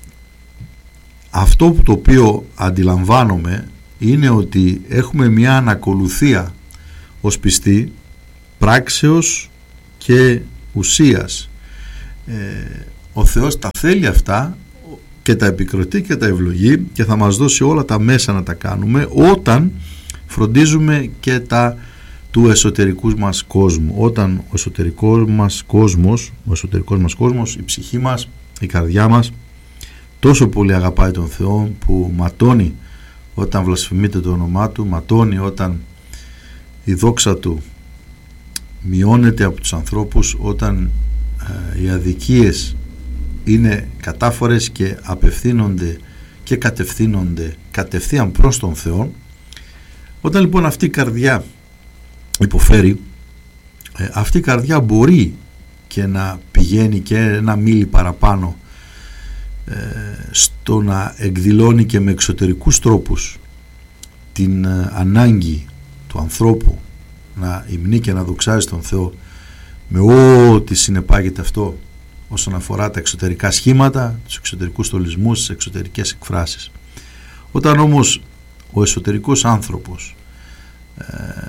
αυτό που το οποίο αντιλαμβάνομαι είναι ότι έχουμε μια ανακολουθία ως πιστοί πράξεως και ουσίας. Ε, ο Θεός τα θέλει αυτά και τα επικροτεί και τα ευλογεί και θα μας δώσει όλα τα μέσα να τα κάνουμε όταν φροντίζουμε και τα του εσωτερικού μας κόσμου. Όταν ο εσωτερικός μας κόσμος, ο εσωτερικός μας κόσμος, η ψυχή μας, η καρδιά μας τόσο πολύ αγαπάει τον Θεό που ματώνει όταν βλασφημείται το όνομά Του, ματώνει όταν η δόξα Του μειώνεται από τους ανθρώπους, όταν ε, οι αδικίες είναι κατάφορες και απευθύνονται και κατευθύνονται κατευθείαν προς τον Θεό. Όταν λοιπόν αυτή η καρδιά υποφέρει, ε, αυτή η καρδιά μπορεί και να πηγαίνει και ένα μίλι παραπάνω ε, στο να εκδηλώνει και με εξωτερικούς τρόπους την ε, ανάγκη του ανθρώπου να υμνεί και να δοξάζει τον Θεό με ό,τι συνεπάγεται αυτό όσον αφορά τα εξωτερικά σχήματα, τους εξωτερικούς στολισμούς, τις εξωτερικές εκφράσεις. Όταν όμως ο εσωτερικός άνθρωπος ε,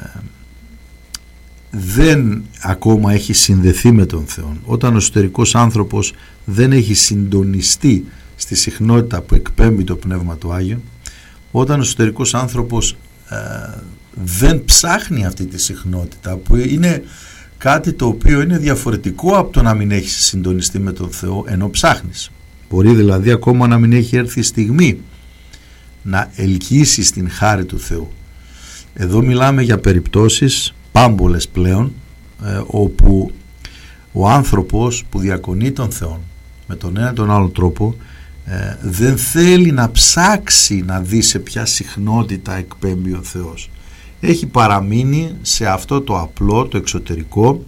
δεν ακόμα έχει συνδεθεί με τον Θεό, όταν ο εσωτερικός άνθρωπος δεν έχει συντονιστεί στη συχνότητα που εκπέμπει το Πνεύμα του Άγιο, όταν ο εσωτερικός άνθρωπος ε, δεν ψάχνει αυτή τη συχνότητα που είναι κάτι το οποίο είναι διαφορετικό από το να μην έχεις συντονιστεί με τον Θεό ενώ ψάχνεις. Μπορεί δηλαδή ακόμα να μην έχει έρθει η στιγμή να ελκύσεις την χάρη του Θεού. Εδώ μιλάμε για περιπτώσεις πάμπολες πλέον ε, όπου ο άνθρωπος που διακονεί τον Θεό με τον ένα τον άλλο τρόπο ε, δεν θέλει να ψάξει να δει σε ποια συχνότητα εκπέμπει ο Θεός. Έχει παραμείνει σε αυτό το απλό, το εξωτερικό,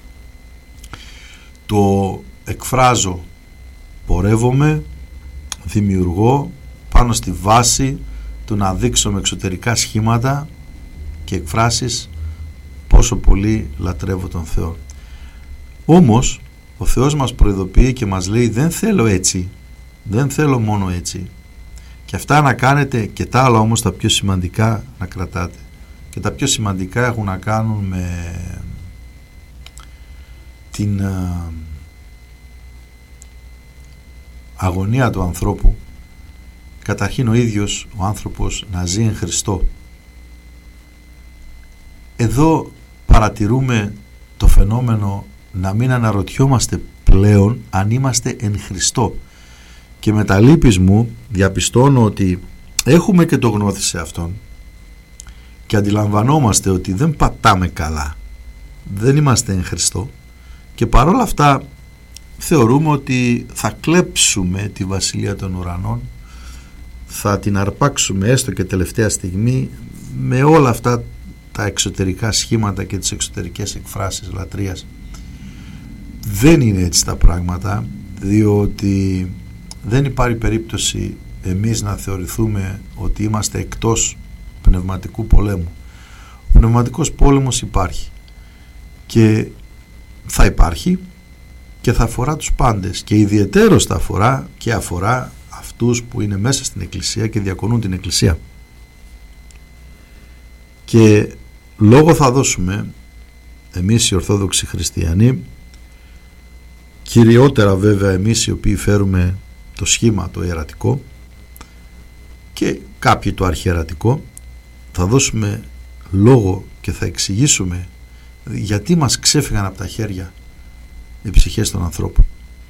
το εκφράζω, πορεύομαι, δημιουργώ πάνω στη βάση του να δείξω με εξωτερικά σχήματα και εκφράσεις πόσο πολύ λατρεύω τον Θεό. Όμως ο Θεός μας προειδοποιεί και μας λέει δεν θέλω έτσι, δεν θέλω μόνο έτσι, και αυτά να κάνετε και τα άλλα όμως τα πιο σημαντικά να κρατάτε. Και τα πιο σημαντικά έχουν να κάνουν με την αγωνία του ανθρώπου. Καταρχήν ο ίδιος ο άνθρωπος να ζει εν Χριστώ. Εδώ παρατηρούμε το φαινόμενο να μην αναρωτιόμαστε πλέον αν είμαστε εν Χριστώ. Και με τα λύπης μου διαπιστώνω ότι έχουμε και το γνώθι σε Αυτόν και αντιλαμβανόμαστε ότι δεν πατάμε καλά, δεν είμαστε εν Χριστώ, και παρόλα αυτά θεωρούμε ότι θα κλέψουμε τη Βασιλεία των Ουρανών, θα την αρπάξουμε έστω και τελευταία στιγμή με όλα αυτά τα εξωτερικά σχήματα και τις εξωτερικές εκφράσεις λατρείας. Δεν είναι έτσι τα πράγματα, διότι δεν υπάρχει περίπτωση εμείς να θεωρηθούμε ότι είμαστε εκτός πνευματικού πολέμου. Ο πνευματικός πόλεμος υπάρχει και θα υπάρχει και θα αφορά τους πάντες, και ιδιαιτέρως θα αφορά και αφορά αυτούς που είναι μέσα στην Εκκλησία και διακονούν την Εκκλησία. Και λόγο θα δώσουμε εμείς οι Ορθόδοξοι Χριστιανοί, κυριότερα βέβαια εμείς οι οποίοι φέρουμε το σχήμα το ιερατικό και κάποιοι το αρχιερατικό, θα δώσουμε λόγο και θα εξηγήσουμε γιατί μας ξέφυγαν από τα χέρια οι ψυχές των ανθρώπων.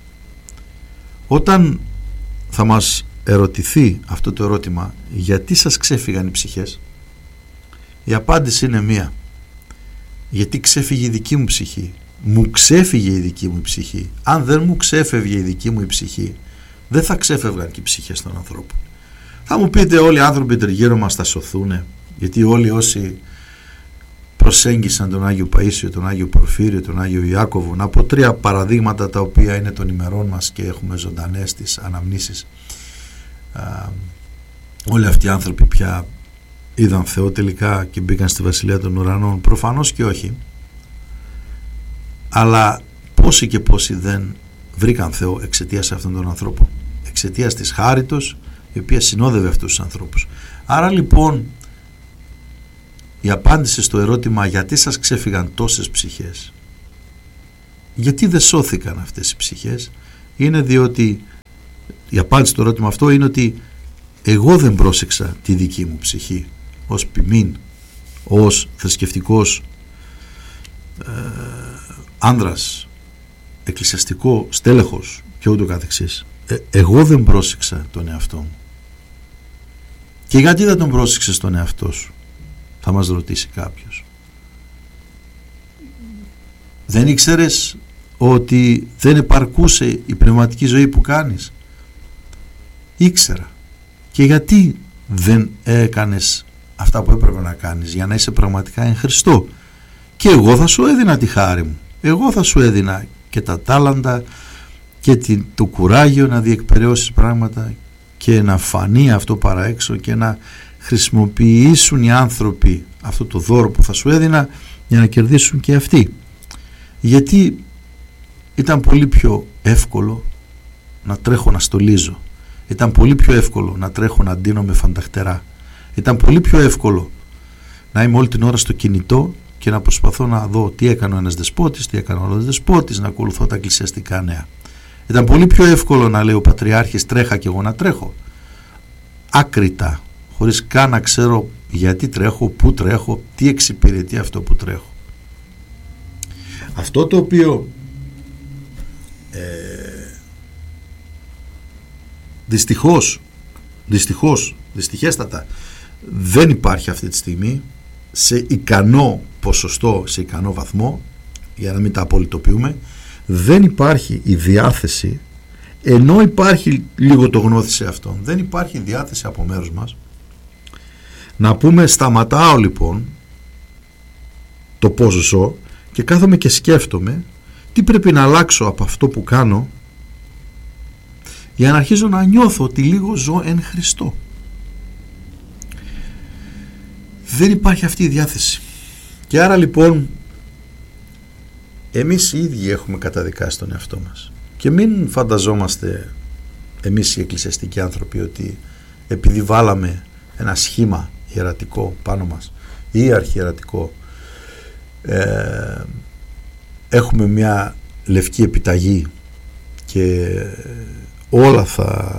Όταν θα μας ερωτηθεί αυτό το ερώτημα, γιατί σας ξέφυγαν οι ψυχές, η απάντηση είναι μία: γιατί ξέφυγε η δική μου ψυχή. Μου ξέφυγε η δική μου ψυχή. Αν δεν μου ξέφευγε η δική μου η ψυχή, δεν θα ξέφευγαν και οι ψυχές των ανθρώπων. Θα μου πείτε, όλοι οι άνθρωποι τριγύρω μας θα σωθούνε, γιατί όλοι όσοι προσέγγισαν τον Άγιο Παΐσιο, τον Άγιο Πορφύριο, τον Άγιο Ιάκωβο, να πω τρία παραδείγματα τα οποία είναι των ημερών μας και έχουμε ζωντανές τις αναμνήσεις. Α, όλοι αυτοί οι άνθρωποι πια είδαν Θεό τελικά και μπήκαν στη Βασιλεία των Ουρανών? Προφανώς και όχι. Αλλά πόσοι και πόσοι δεν βρήκαν Θεό εξαιτίας αυτών των ανθρώπων, εξαιτίας της χάριτος η οποία συνόδευε αυτούς τους ανθρώπους. Άρα λοιπόν η απάντηση στο ερώτημα γιατί σας ξέφυγαν τόσες ψυχές, γιατί δεν σώθηκαν αυτές οι ψυχές, είναι διότι η απάντηση στο ερώτημα αυτό είναι ότι εγώ δεν πρόσεξα τη δική μου ψυχή ως ποιμήν, ως θρησκευτικός ε, άνδρας, εκκλησιαστικό στέλεχος και ούτω καθεξής. Ε, εγώ δεν πρόσεξα τον εαυτό μου. Και γιατί δεν τον πρόσεξες τον εαυτό σου, θα μας ρωτήσει κάποιος. Δεν ήξερες ότι δεν επαρκούσε η πνευματική ζωή που κάνεις? Ήξερα. Και γιατί δεν έκανες αυτά που έπρεπε να κάνεις για να είσαι πραγματικά εν Χριστώ? Και εγώ θα σου έδινα τη χάρη μου, εγώ θα σου έδινα και τα τάλαντα και το κουράγιο να διεκπεραιώσεις πράγματα και να φανεί αυτό παρά έξω και να χρησιμοποιήσουν οι άνθρωποι αυτό το δώρο που θα σου έδινα για να κερδίσουν και αυτοί. Γιατί ήταν πολύ πιο εύκολο να τρέχω να στολίζω, ήταν πολύ πιο εύκολο να τρέχω να ντύνω με φανταχτερά, ήταν πολύ πιο εύκολο να είμαι όλη την ώρα στο κινητό και να προσπαθώ να δω τι έκανε ο ένας δεσπότης, τι έκανε ο άλλος δεσπότης, να ακολουθώ τα εκκλησιαστικά νέα. Ήταν πολύ πιο εύκολο να λέει ο Πατριάρχης τρέχα και εγώ να τρέχω, άκρητα, χωρίς καν να ξέρω γιατί τρέχω, πού τρέχω, τι εξυπηρετεί αυτό που τρέχω. Αυτό το οποίο ε, δυστυχώς, δυστυχώς, δυστυχέστατα δεν υπάρχει αυτή τη στιγμή σε ικανό ποσοστό, σε ικανό βαθμό, για να μην τα απολυτοποιούμε, δεν υπάρχει η διάθεση, ενώ υπάρχει λίγο το γνώθι σε αυτόν, δεν υπάρχει διάθεση από μέρους μας να πούμε σταματάω λοιπόν το πώς ζω και κάθομαι και σκέφτομαι τι πρέπει να αλλάξω από αυτό που κάνω για να αρχίζω να νιώθω ότι λίγο ζω εν Χριστώ. Δεν υπάρχει αυτή η διάθεση. Και άρα λοιπόν εμείς οι ίδιοι έχουμε καταδικάσει τον εαυτό μας. Και μην φανταζόμαστε εμείς οι εκκλησιαστικοί άνθρωποι ότι επειδή βάλαμε ένα σχήμα ιερατικό πάνω μας ή αρχιερατικό ε, έχουμε μια λευκή επιταγή και όλα θα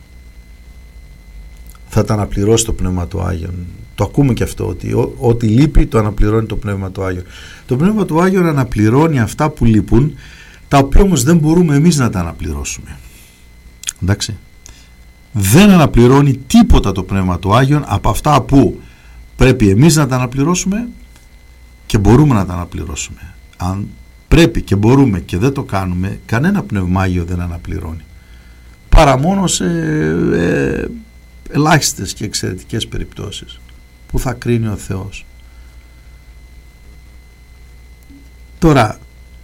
θα τα αναπληρώσει το Πνεύμα του Άγιον. Το ακούμε και αυτό, ότι ό, ό,τι λείπει το αναπληρώνει το Πνεύμα του Άγιον. Το Πνεύμα του Άγιον αναπληρώνει αυτά που λείπουν, τα οποία όμως δεν μπορούμε εμείς να τα αναπληρώσουμε. Εντάξει. Δεν αναπληρώνει τίποτα το Πνεύμα του Άγιον από αυτά που πρέπει εμείς να τα αναπληρώσουμε και μπορούμε να τα αναπληρώσουμε. Αν πρέπει και μπορούμε και δεν το κάνουμε, κανένα Πνεύμα Άγιο δεν αναπληρώνει. Παρά μόνο σε ε, ελάχιστες και εξαιρετικές περιπτώσεις που θα κρίνει ο Θεός. Τώρα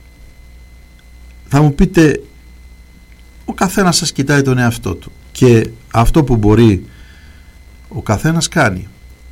θα μου πείτε, ο καθένας σας κοιτάει τον εαυτό του και αυτό που μπορεί ο καθένας κάνει.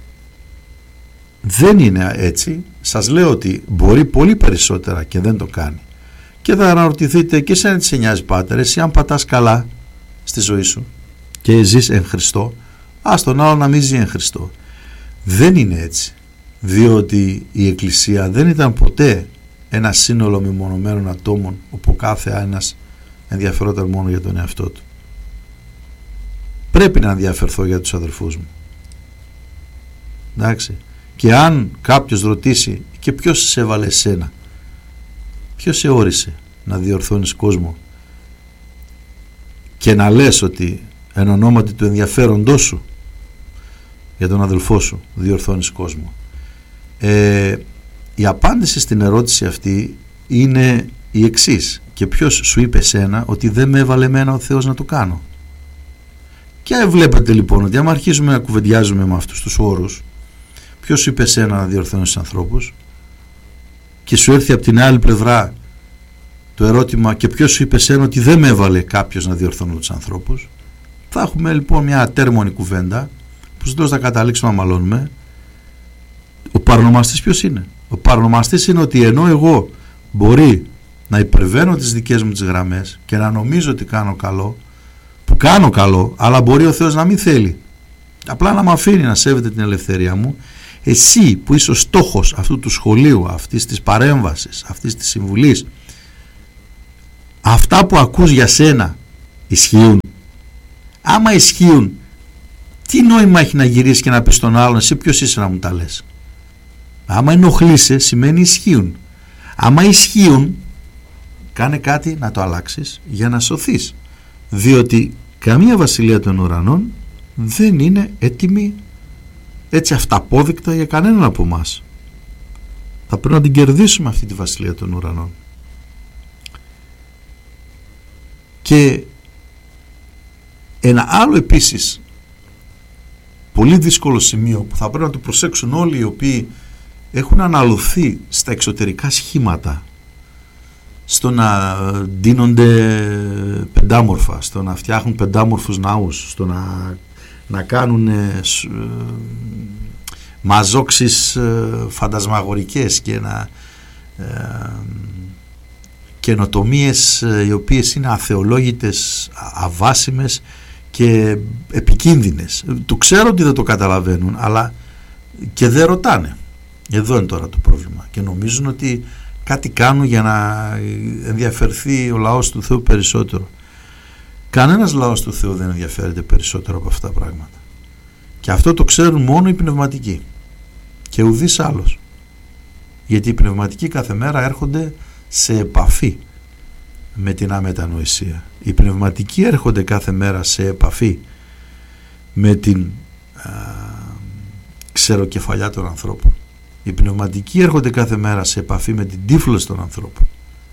Δεν είναι έτσι. Σας λέω ότι μπορεί πολύ περισσότερα και δεν το κάνει. Και θα αναρωτηθείτε και σε τι σε νοιάζει, πάτερ, εσύ αν πατάς καλά στη ζωή σου και ζεις εν Χριστώ, ας τον άλλο να μην ζει εν Χριστώ. Δεν είναι έτσι, διότι η Εκκλησία δεν ήταν ποτέ ένα σύνολο μεμονωμένων ατόμων όπου κάθε ένας ενδιαφερόταν μόνο για τον εαυτό του. Πρέπει να ενδιαφερθώ για τους αδερφούς μου. Εντάξει. Και αν κάποιος ρωτήσει και ποιος σε έβαλε εσένα, ποιος σε όρισε να διορθώνεις κόσμο και να λες ότι εν ονόματι του ενδιαφέροντός σου για τον αδελφό σου διορθώνεις κόσμο. Ε, η απάντηση στην ερώτηση αυτή είναι η εξής. Και ποιος σου είπε σένα ότι δεν με έβαλε εμένα ο Θεός να το κάνω? Και βλέπετε λοιπόν ότι άμα αρχίζουμε να κουβεντιάζουμε με αυτούς τους όρους, ποιος σου είπε σένα να διορθώνεις τους ανθρώπους, και σου έρθει από την άλλη πλευρά το ερώτημα και ποιος σου είπε σένα ότι δεν με έβαλε κάποιος να διορθώνω τους ανθρώπους, θα έχουμε λοιπόν μια ατέρμονη κουβέντα που στο τέλος θα καταλήξουμε να μαλώνουμε. Ο παρονομαστής ποιος είναι? Ο παρονομαστής είναι ότι ενώ εγώ μπορεί να υπερβαίνω τις δικές μου τις γραμμές και να νομίζω ότι κάνω καλό, που κάνω καλό, αλλά μπορεί ο Θεός να μην θέλει, απλά να με αφήνει να σέβεται την ελευθερία μου, Εσύ που είσαι ο στόχος αυτού του σχολείου, αυτής της παρέμβασης, αυτής της συμβουλής, αυτά που ακούς για σένα ισχύουν? Άμα ισχύουν, τι νόημα έχει να γυρίσεις και να πεις στον άλλον, εσύ ποιος είσαι να μου τα λες? Άμα ενοχλείσαι, σημαίνει ισχύουν. Άμα ισχύουν, κάνε κάτι να το αλλάξεις για να σωθείς, διότι καμία βασιλεία των ουρανών δεν είναι έτοιμη έτσι αυταπόδεικτα για κανέναν από εμάς. Θα πρέπει να την κερδίσουμε αυτή τη βασιλεία των ουρανών. Και ένα άλλο επίσης πολύ δύσκολο σημείο που θα πρέπει να το προσέξουν όλοι οι οποίοι έχουν αναλωθεί στα εξωτερικά σχήματα, στο να ντύνονται πεντάμορφα, στο να φτιάχνουν πεντάμορφους ναούς, στο να, να κάνουν ε, μαζόξεις ε, φαντασμαγορικές και να ε, καινοτομίες ε, οι οποίες είναι αθεολόγητες, αβάσιμες και επικίνδυνες. Το ξέρω ότι δεν το καταλαβαίνουν, αλλά και δεν ρωτάνε. Εδώ είναι τώρα το πρόβλημα και νομίζουν ότι κάτι κάνουν για να ενδιαφερθεί ο λαός του Θεού περισσότερο. Κανένας λαός του Θεού δεν ενδιαφέρεται περισσότερο από αυτά τα πράγματα. Και αυτό το ξέρουν μόνο οι πνευματικοί και ουδής άλλος. Γιατί οι πνευματικοί κάθε μέρα έρχονται σε επαφή με την αμετανοησία. Οι πνευματικοί έρχονται κάθε μέρα σε επαφή με την α, ξεροκεφαλιά των ανθρώπων. Οι πνευματικοί έρχονται κάθε μέρα σε επαφή με την τύφλωση των ανθρώπων.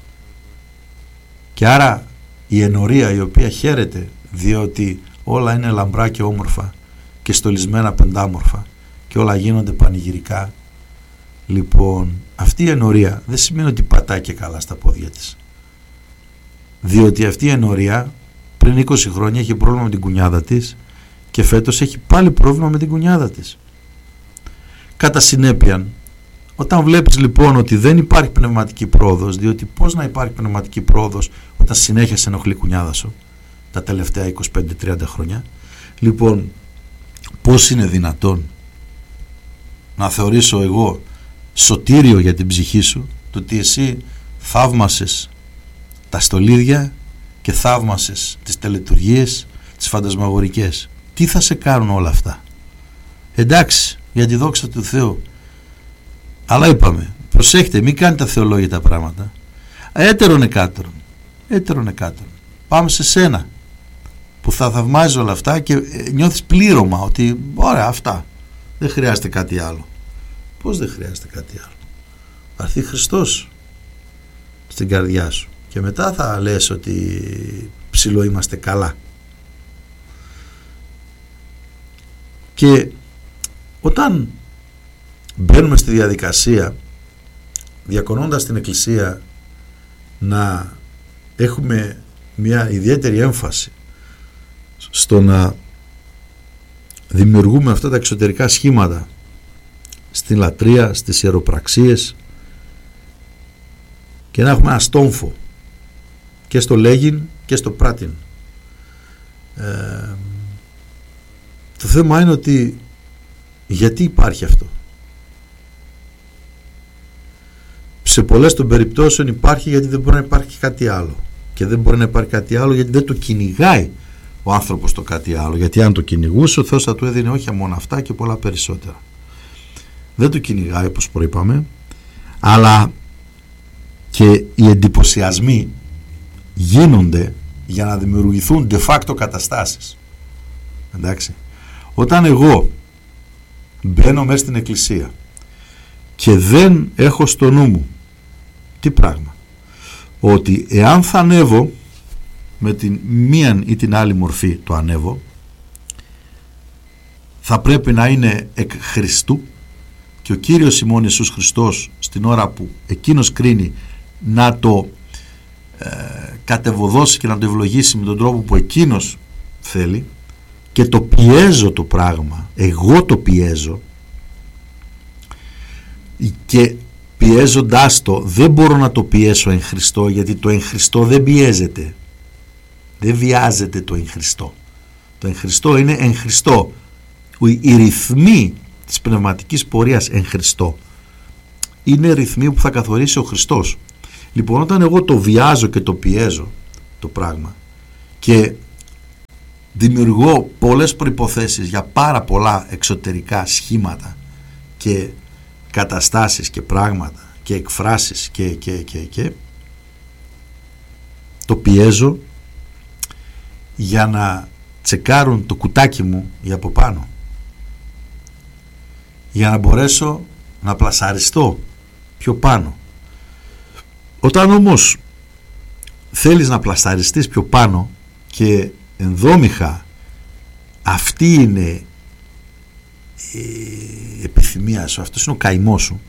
Και άρα η ενορία η οποία χαίρεται διότι όλα είναι λαμπρά και όμορφα και στολισμένα πεντάμορφα και όλα γίνονται πανηγυρικά, λοιπόν αυτή η ενορία δεν σημαίνει ότι πατάει και καλά στα πόδια της, διότι αυτή η ενορία πριν είκοσι χρόνια είχε πρόβλημα με την κουνιάδα της και φέτος έχει πάλι πρόβλημα με την κουνιάδα της. Κατά συνέπεια, όταν βλέπεις λοιπόν ότι δεν υπάρχει πνευματική πρόοδος, διότι πώς να υπάρχει πνευματική πρόοδος όταν συνέχεια σε ενοχλεί η κουνιάδα σου τα τελευταία είκοσι πέντε τριάντα χρόνια, λοιπόν πώς είναι δυνατόν να θεωρήσω εγώ σωτήριο για την ψυχή σου το ότι εσύ θαύμασες τα στολίδια και θαύμασες τις τελετουργίες, τις φαντασμαγορικές? Τι θα σε κάνουν όλα αυτά? Εντάξει, για τη δόξα του Θεού, αλλά είπαμε, προσέχτε, μην κάνετε αθεολόγητα πράγματα. Έτερον εκάτερον, έτερον εκάτερον. Πάμε σε σένα που θα θαυμάζεις όλα αυτά και νιώθεις πλήρωμα ότι ωραία, αυτά, δεν χρειάζεται κάτι άλλο. Πώς δεν χρειάζεται κάτι άλλο? Θα έρθει Χριστός στην καρδιά σου και μετά θα λες ότι ψηλό είμαστε καλά. Και όταν μπαίνουμε στη διαδικασία διακονώντας την Εκκλησία να έχουμε μια ιδιαίτερη έμφαση στο να δημιουργούμε αυτά τα εξωτερικά σχήματα στην λατρεία, στις ιεροπραξίες και να έχουμε ένα στόμφο και στο λέγειν και στο πράτην, ε, το θέμα είναι ότι γιατί υπάρχει αυτό? Σε πολλές των περιπτώσεων υπάρχει γιατί δεν μπορεί να υπάρχει κάτι άλλο, και δεν μπορεί να υπάρχει κάτι άλλο γιατί δεν το κυνηγάει ο άνθρωπος το κάτι άλλο, γιατί αν το κυνηγούσε ο Θεός θα του έδινε όχι μόνο αυτά και πολλά περισσότερα. Δεν το κυνηγάει, όπως προείπαμε, αλλά και οι εντυπωσιασμοί γίνονται για να δημιουργηθούν de facto καταστάσεις. Εντάξει, όταν εγώ μπαίνω μέσα στην εκκλησία και δεν έχω στο νου μου τι πράγμα, ότι εάν θα ανέβω με την μίαν ή την άλλη μορφή, το ανέβω, θα πρέπει να είναι εκ Χριστού και ο Κύριος ημών Ιησούς Χριστός στην ώρα που εκείνος κρίνει να το ε, κατεβοδώσει και να το ευλογήσει με τον τρόπο που εκείνος θέλει, και το πιέζω το πράγμα, εγώ το πιέζω, και πιέζοντάς το δεν μπορώ να το πιέσω εν Χριστώ, γιατί το εν Χριστώ δεν πιέζεται, δεν βιάζεται το εν Χριστώ. Το εν Χριστώ είναι εν Χριστώ. Οι ρυθμοί της πνευματικής πορείας εν Χριστώ είναι ρυθμοί που θα καθορίσει ο Χριστός. Λοιπόν, όταν εγώ το βιάζω και το πιέζω το πράγμα και δημιουργώ πολλές προϋποθέσεις για πάρα πολλά εξωτερικά σχήματα και καταστάσεις και πράγματα και εκφράσεις και, και, και, και το πιέζω για να τσεκάρουν το κουτάκι μου για από πάνω, για να μπορέσω να πλασαριστώ πιο πάνω. Όταν όμως θέλεις να πλασαριστείς πιο πάνω και ενδόμηχα αυτή είναι η επιθυμία σου, αυτός είναι ο καημός σου,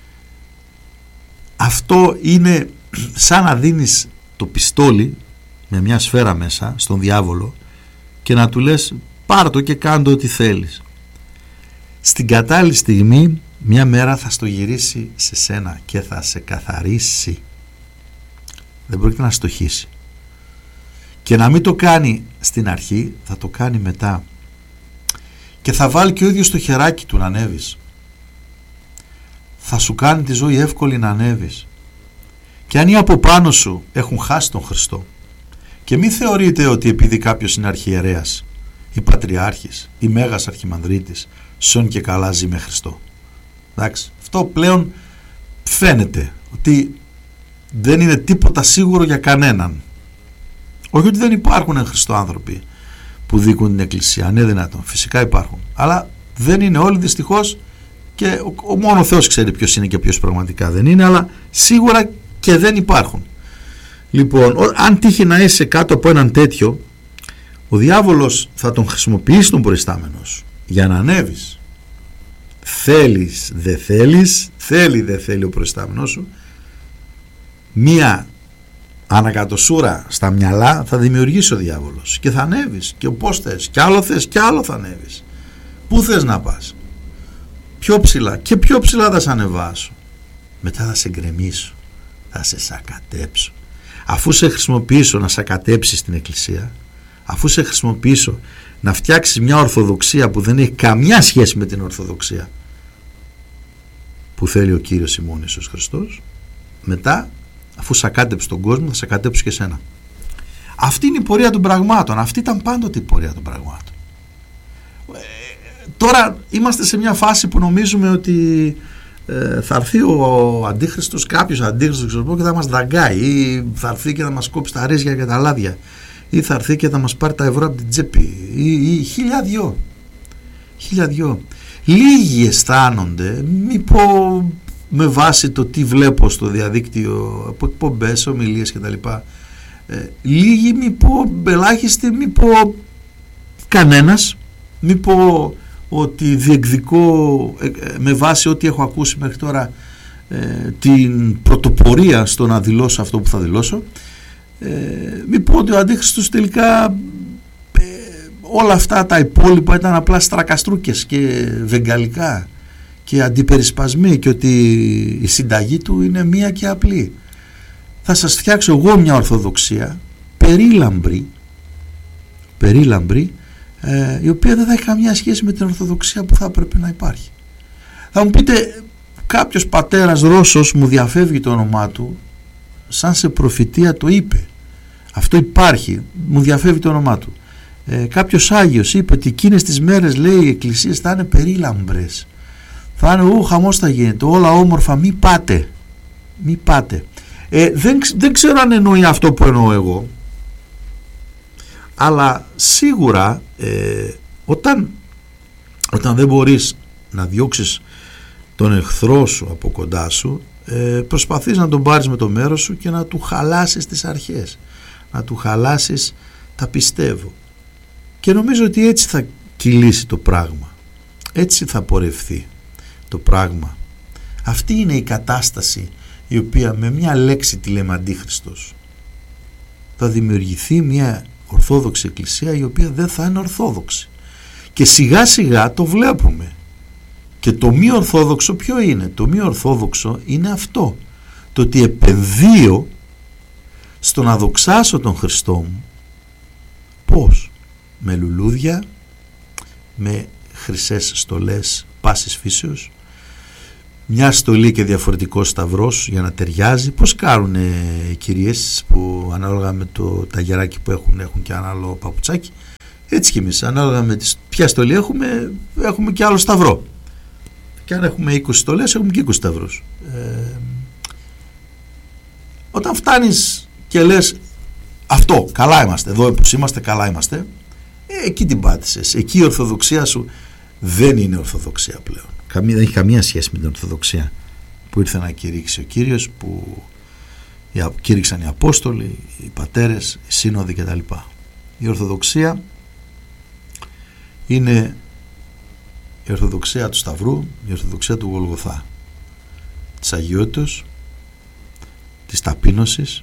αυτό είναι σαν να δίνεις το πιστόλι με μια σφαίρα μέσα στον διάβολο και να του λες πάρ' το και κάντο ό,τι θέλεις. Στην κατάλληλη στιγμή μια μέρα θα στο γυρίσει σε σένα και θα σε καθαρίσει. Δεν πρόκειται να στοχίσει. Και να μην το κάνει στην αρχή, θα το κάνει μετά. Και θα βάλει και ο ίδιος το χεράκι του να ανέβεις. Θα σου κάνει τη ζωή εύκολη να ανέβεις. Και αν οι από πάνω σου έχουν χάσει τον Χριστό, και μην θεωρείτε ότι επειδή κάποιος είναι αρχιερέας ή πατριάρχης ή μέγας αρχιμανδρίτης, σον και καλά ζει με Χριστό. Εντάξει, αυτό πλέον φαίνεται ότι δεν είναι τίποτα σίγουρο για κανέναν. Όχι ότι δεν υπάρχουν εν Χριστώ άνθρωποι που δίκουν την Εκκλησία, αν είναι δυνατόν, φυσικά υπάρχουν, αλλά δεν είναι όλοι δυστυχώς, και ο, ο μόνο Θεός ξέρει ποιος είναι και ποιος πραγματικά δεν είναι, αλλά σίγουρα και δεν υπάρχουν. Λοιπόν, ο, αν τύχει να είσαι κάτω από έναν τέτοιο, ο διάβολος θα τον χρησιμοποιήσει τον προϊστάμενο σου για να ανέβεις. Θέλεις, δεν θέλεις, θέλει, δεν θέλει ο προϊστάμενος σου, μία ανακατοσούρα στα μυαλά θα δημιουργήσει ο διάβολος και θα ανέβεις και πώς θες, και άλλο θες και άλλο θα ανέβεις. Πού θες να πας? Πιο ψηλά, και πιο ψηλά θα σε ανεβάσω. Μετά θα σε γκρεμίσω, θα σε σακατέψω. Αφού σε χρησιμοποιήσω να σακατέψεις την Εκκλησία, αφού σε χρησιμοποιήσω να φτιάξεις μια Ορθοδοξία που δεν έχει καμιά σχέση με την Ορθοδοξία που θέλει ο Κύριος ημών Ιησούς Χριστός, μετά, αφού σακάτεψε τον κόσμο, θα σακατέψω και εσένα. Αυτή είναι η πορεία των πραγμάτων. Αυτή ήταν πάντοτε η πορεία των πραγμάτων. Ε, τώρα είμαστε σε μια φάση που νομίζουμε ότι ε, θα έρθει ο Αντίχριστος, κάποιος Αντίχριστος ξέρω, και θα μας δαγκάει, ή θα έρθει και θα μας κόψει τα ρύζια και τα λάδια, ή θα έρθει και θα μας πάρει τα ευρώ από την τσέπη, ή, ή χίλια δυο. Χίλια δυο. Λίγοι αισθάνονται, μη πω με βάση το τι βλέπω στο διαδίκτυο από εκπομπές, ομιλίες κτλ. Ε, λίγοι, μη πω ελάχιστοι, μη πω κανένας, μη πω ότι διεκδικώ ε, με βάση ό,τι έχω ακούσει μέχρι τώρα ε, την πρωτοπορία στο να δηλώσω αυτό που θα δηλώσω, ε, μη πω ότι ο Αντίχριστος τελικά ε, όλα αυτά τα υπόλοιπα ήταν απλά στρακαστρούκες και βεγγαλικά και αντιπερισπασμοί, και ότι η συνταγή του είναι μία και απλή. Θα σας φτιάξω εγώ μια Ορθοδοξία περίλαμπρη, περίλαμπρη ε, η οποία δεν θα έχει καμιά σχέση με την Ορθοδοξία που θα έπρεπε να υπάρχει. Θα μου πείτε, κάποιος πατέρας Ρώσος, μου διαφεύγει το όνομά του, σαν σε προφητεία το είπε. Αυτό υπάρχει, μου διαφεύγει το όνομά του. Ε, κάποιος Άγιος είπε ότι εκείνες τις μέρες, λέει, οι εκκλησίες θα είναι περίλαμπρες. Θα είναι, ου, χαμός θα γίνεται, όλα όμορφα, μη πάτε, μη πάτε. Ε, δεν, δεν ξέρω αν εννοεί αυτό που εννοώ εγώ, αλλά σίγουρα ε, όταν, όταν δεν μπορείς να διώξεις τον εχθρό σου από κοντά σου, ε, προσπαθείς να τον πάρεις με το μέρος σου και να του χαλάσεις τις αρχές, να του χαλάσεις τα πιστεύω, και νομίζω ότι έτσι θα κυλήσει το πράγμα, έτσι θα πορευθεί το πράγμα. Αυτή είναι η κατάσταση η οποία, με μια λέξη τη λέμε Αντίχριστος, θα δημιουργηθεί μια Ορθόδοξη Εκκλησία η οποία δεν θα είναι Ορθόδοξη, και σιγά σιγά το βλέπουμε. Και το μη Ορθόδοξο ποιο είναι? Το μη Ορθόδοξο είναι αυτό, το ότι επενδύω στο να δοξάσω τον Χριστό μου. Πώς? Με λουλούδια, με χρυσές στολές πάσης φύσεως, μια στολή και διαφορετικός σταυρός για να ταιριάζει. Πώς κάνουν οι κυρίες που ανάλογα με το ταγεράκι που έχουν έχουν και ένα άλλο παπουτσάκι, έτσι και εμείς ανάλογα με τις, ποια στολή έχουμε, έχουμε και άλλο σταυρό, και αν έχουμε είκοσι στολές έχουμε και είκοσι σταυρούς. ε, όταν φτάνεις και λες αυτό, καλά είμαστε, εδώ που είμαστε καλά είμαστε, ε, εκεί την πάτησες. Εκεί η ορθοδοξία σου δεν είναι ορθοδοξία πλέον. Καμία, δεν έχει καμία σχέση με την ορθοδοξία που ήρθε να κηρύξει ο Κύριος, που κήρυξαν οι Απόστολοι, οι πατέρες, οι σύνοδοι κτλ. Η ορθοδοξία είναι η ορθοδοξία του Σταυρού, η ορθοδοξία του Γολγοθά, της αγιότητας, της ταπείνωσης,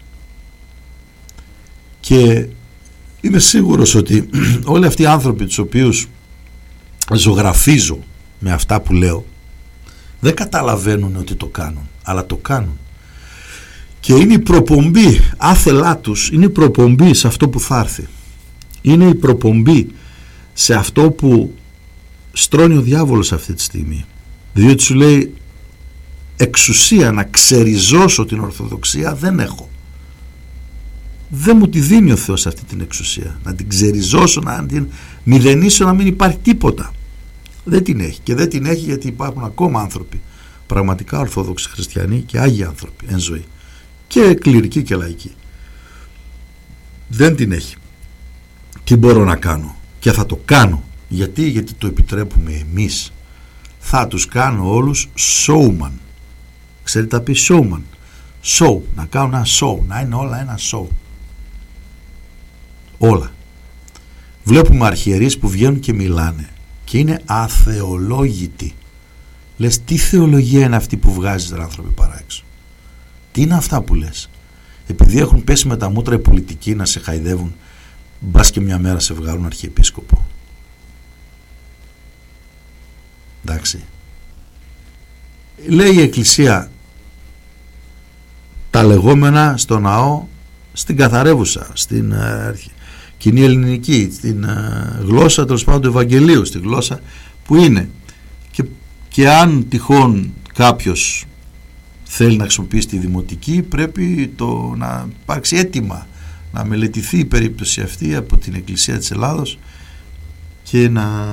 και είμαι σίγουρος ότι όλοι αυτοί οι άνθρωποι τους οποίους ζωγραφίζω με αυτά που λέω δεν καταλαβαίνουν ότι το κάνουν, αλλά το κάνουν, και είναι η προπομπή άθελά τους, είναι η προπομπή σε αυτό που θα έρθει, είναι η προπομπή σε αυτό που στρώνει ο διάβολος αυτή τη στιγμή, διότι σου λέει εξουσία να ξεριζώσω την Ορθοδοξία δεν έχω. Δεν μου τη δίνει ο Θεός αυτή την εξουσία, να την ξεριζώσω, να την μηδενίσω, να μην υπάρχει τίποτα. Δεν την έχει, και δεν την έχει γιατί υπάρχουν ακόμα άνθρωποι πραγματικά ορθόδοξοι χριστιανοί και άγιοι άνθρωποι εν ζωή, και κληρικοί και λαϊκοί. Δεν την έχει. Τι μπορώ να κάνω? Και θα το κάνω. Γιατί, γιατί το επιτρέπουμε εμείς. Θα τους κάνω όλους showman. Ξέρετε τα πει showman? Show, να κάνουν ένα show, να είναι όλα ένα show. Όλα. Βλέπουμε αρχιερείς που βγαίνουν και μιλάνε και είναι αθεολόγητοι. Λες, τι θεολογία είναι αυτή που βγάζεις ρε άνθρωποι παρά έξω? Τι είναι αυτά που λες? Επειδή έχουν πέσει με τα μούτρα οι πολιτικοί να σε χαϊδεύουν, μπας και μια μέρα σε βγάλουν αρχιεπίσκοπο. Εντάξει. Λέει η Εκκλησία τα λεγόμενα στο ναό, στην καθαρεύουσα, στην uh, κοινή ελληνική, στην uh, γλώσσα τέλος πάντων του Ευαγγελίου, στη γλώσσα που είναι, και, και αν τυχόν κάποιος θέλει να χρησιμοποιήσει τη δημοτική, πρέπει το, να υπάρξει αίτημα να μελετηθεί η περίπτωση αυτή από την Εκκλησία της Ελλάδος και να,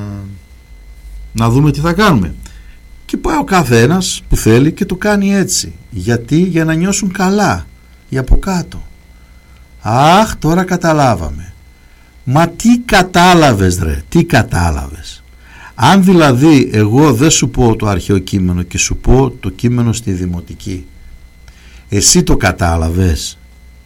να δούμε τι θα κάνουμε. Και πάει ο κάθε ένας που θέλει και το κάνει έτσι. Γιατί? Για να νιώσουν καλά οι από κάτω. Αχ, τώρα καταλάβαμε. Μα τι κατάλαβες ρε? Τι κατάλαβες? Αν δηλαδή εγώ δεν σου πω το αρχαίο κείμενο και σου πω το κείμενο στη δημοτική, εσύ το κατάλαβες?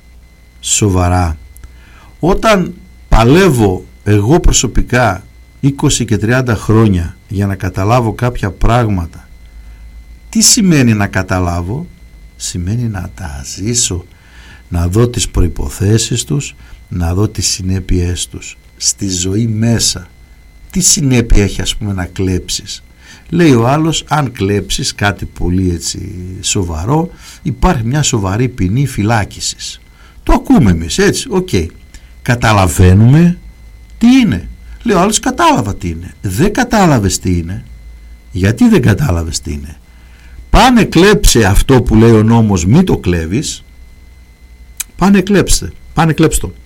Σοβαρά? Όταν παλεύω εγώ προσωπικά είκοσι και τριάντα χρόνια για να καταλάβω κάποια πράγματα, τι σημαίνει να καταλάβω? Σημαίνει να τα ζήσω, να δω τις προϋποθέσεις τους, να δω τις συνέπειές τους στη ζωή μέσα. Τι συνέπεια έχει ας πούμε να κλέψεις? Λέει ο άλλος, αν κλέψεις κάτι πολύ έτσι σοβαρό, υπάρχει μια σοβαρή ποινή φυλάκισης. Το ακούμε εμείς έτσι, οκ. Okay. Καταλαβαίνουμε τι είναι? Λέει ο άλλος, κατάλαβα τι είναι. Δεν κατάλαβες τι είναι. Γιατί δεν κατάλαβες τι είναι? Πάνε κλέψε αυτό που λέει ο νόμος, μη το κλέβεις. Πάνε κλέψτε, πάνε κλέψτε το.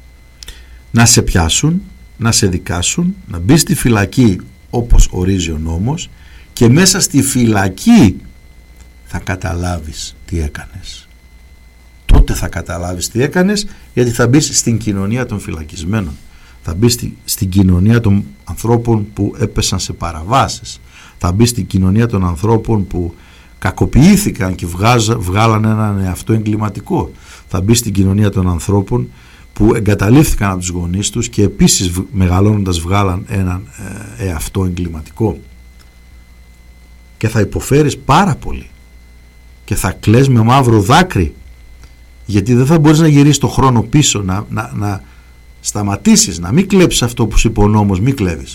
Να σε πιάσουν, να σε δικάσουν, να μπει στη φυλακή όπως ορίζει ο νόμος, και μέσα στη φυλακή θα καταλάβεις τι έκανες. Τότε θα καταλάβεις τι έκανες, γιατί θα μπεις στην κοινωνία των φυλακισμένων. Θα μπει στη, στην κοινωνία των ανθρώπων που έπεσαν σε παραβάσεις. Θα μπει στην κοινωνία των ανθρώπων που κακοποιήθηκαν και βγάζα, βγάλαν έναν εαυτό εγκληματικό. Θα μπει στην κοινωνία των ανθρώπων που εγκαταλείφθηκαν από τους γονείς τους και επίσης μεγαλώνοντας βγάλαν έναν ε, εαυτό εγκληματικό. Και θα υποφέρεις πάρα πολύ και θα κλαις με μαύρο δάκρυ, γιατί δεν θα μπορείς να γυρίσεις το χρόνο πίσω, να, να, να σταματήσεις, να μην κλέψεις αυτό που σου είπε ο νόμος, μην κλέβεις.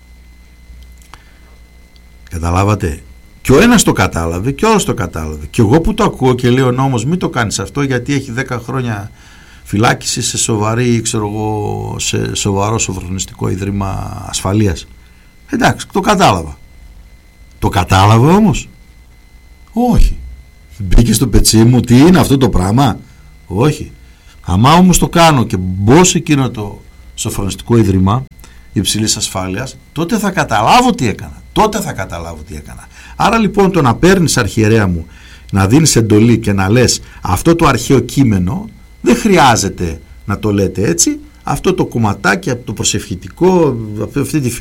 Καταλάβατε? Και ο ένας το κατάλαβε και ο άλλος το κατάλαβε. Και εγώ που το ακούω και λέω ο νόμος μην το κάνεις αυτό, γιατί έχει δέκα χρόνια φυλάκιση σε, σοβαρή, ξέρω εγώ, σε σοβαρό σοφρονιστικό ίδρυμα ασφαλείας. Εντάξει, το κατάλαβα. Το κατάλαβα όμως? Όχι. Μπήκε στο πετσί μου, τι είναι αυτό το πράγμα? Όχι. Αμά όμως το κάνω και μπω σε εκείνο το σοφρονιστικό ίδρυμα υψηλής ασφάλειας, τότε θα καταλάβω τι έκανα. Τότε θα καταλάβω τι έκανα. Άρα λοιπόν το να παίρνεις, αρχιερέα μου, να δίνεις εντολή και να λες αυτό το αρχαίο κείμενο, δεν χρειάζεται να το λέτε έτσι. Αυτό το κομματάκι από το προσευχητικό, αυτή τη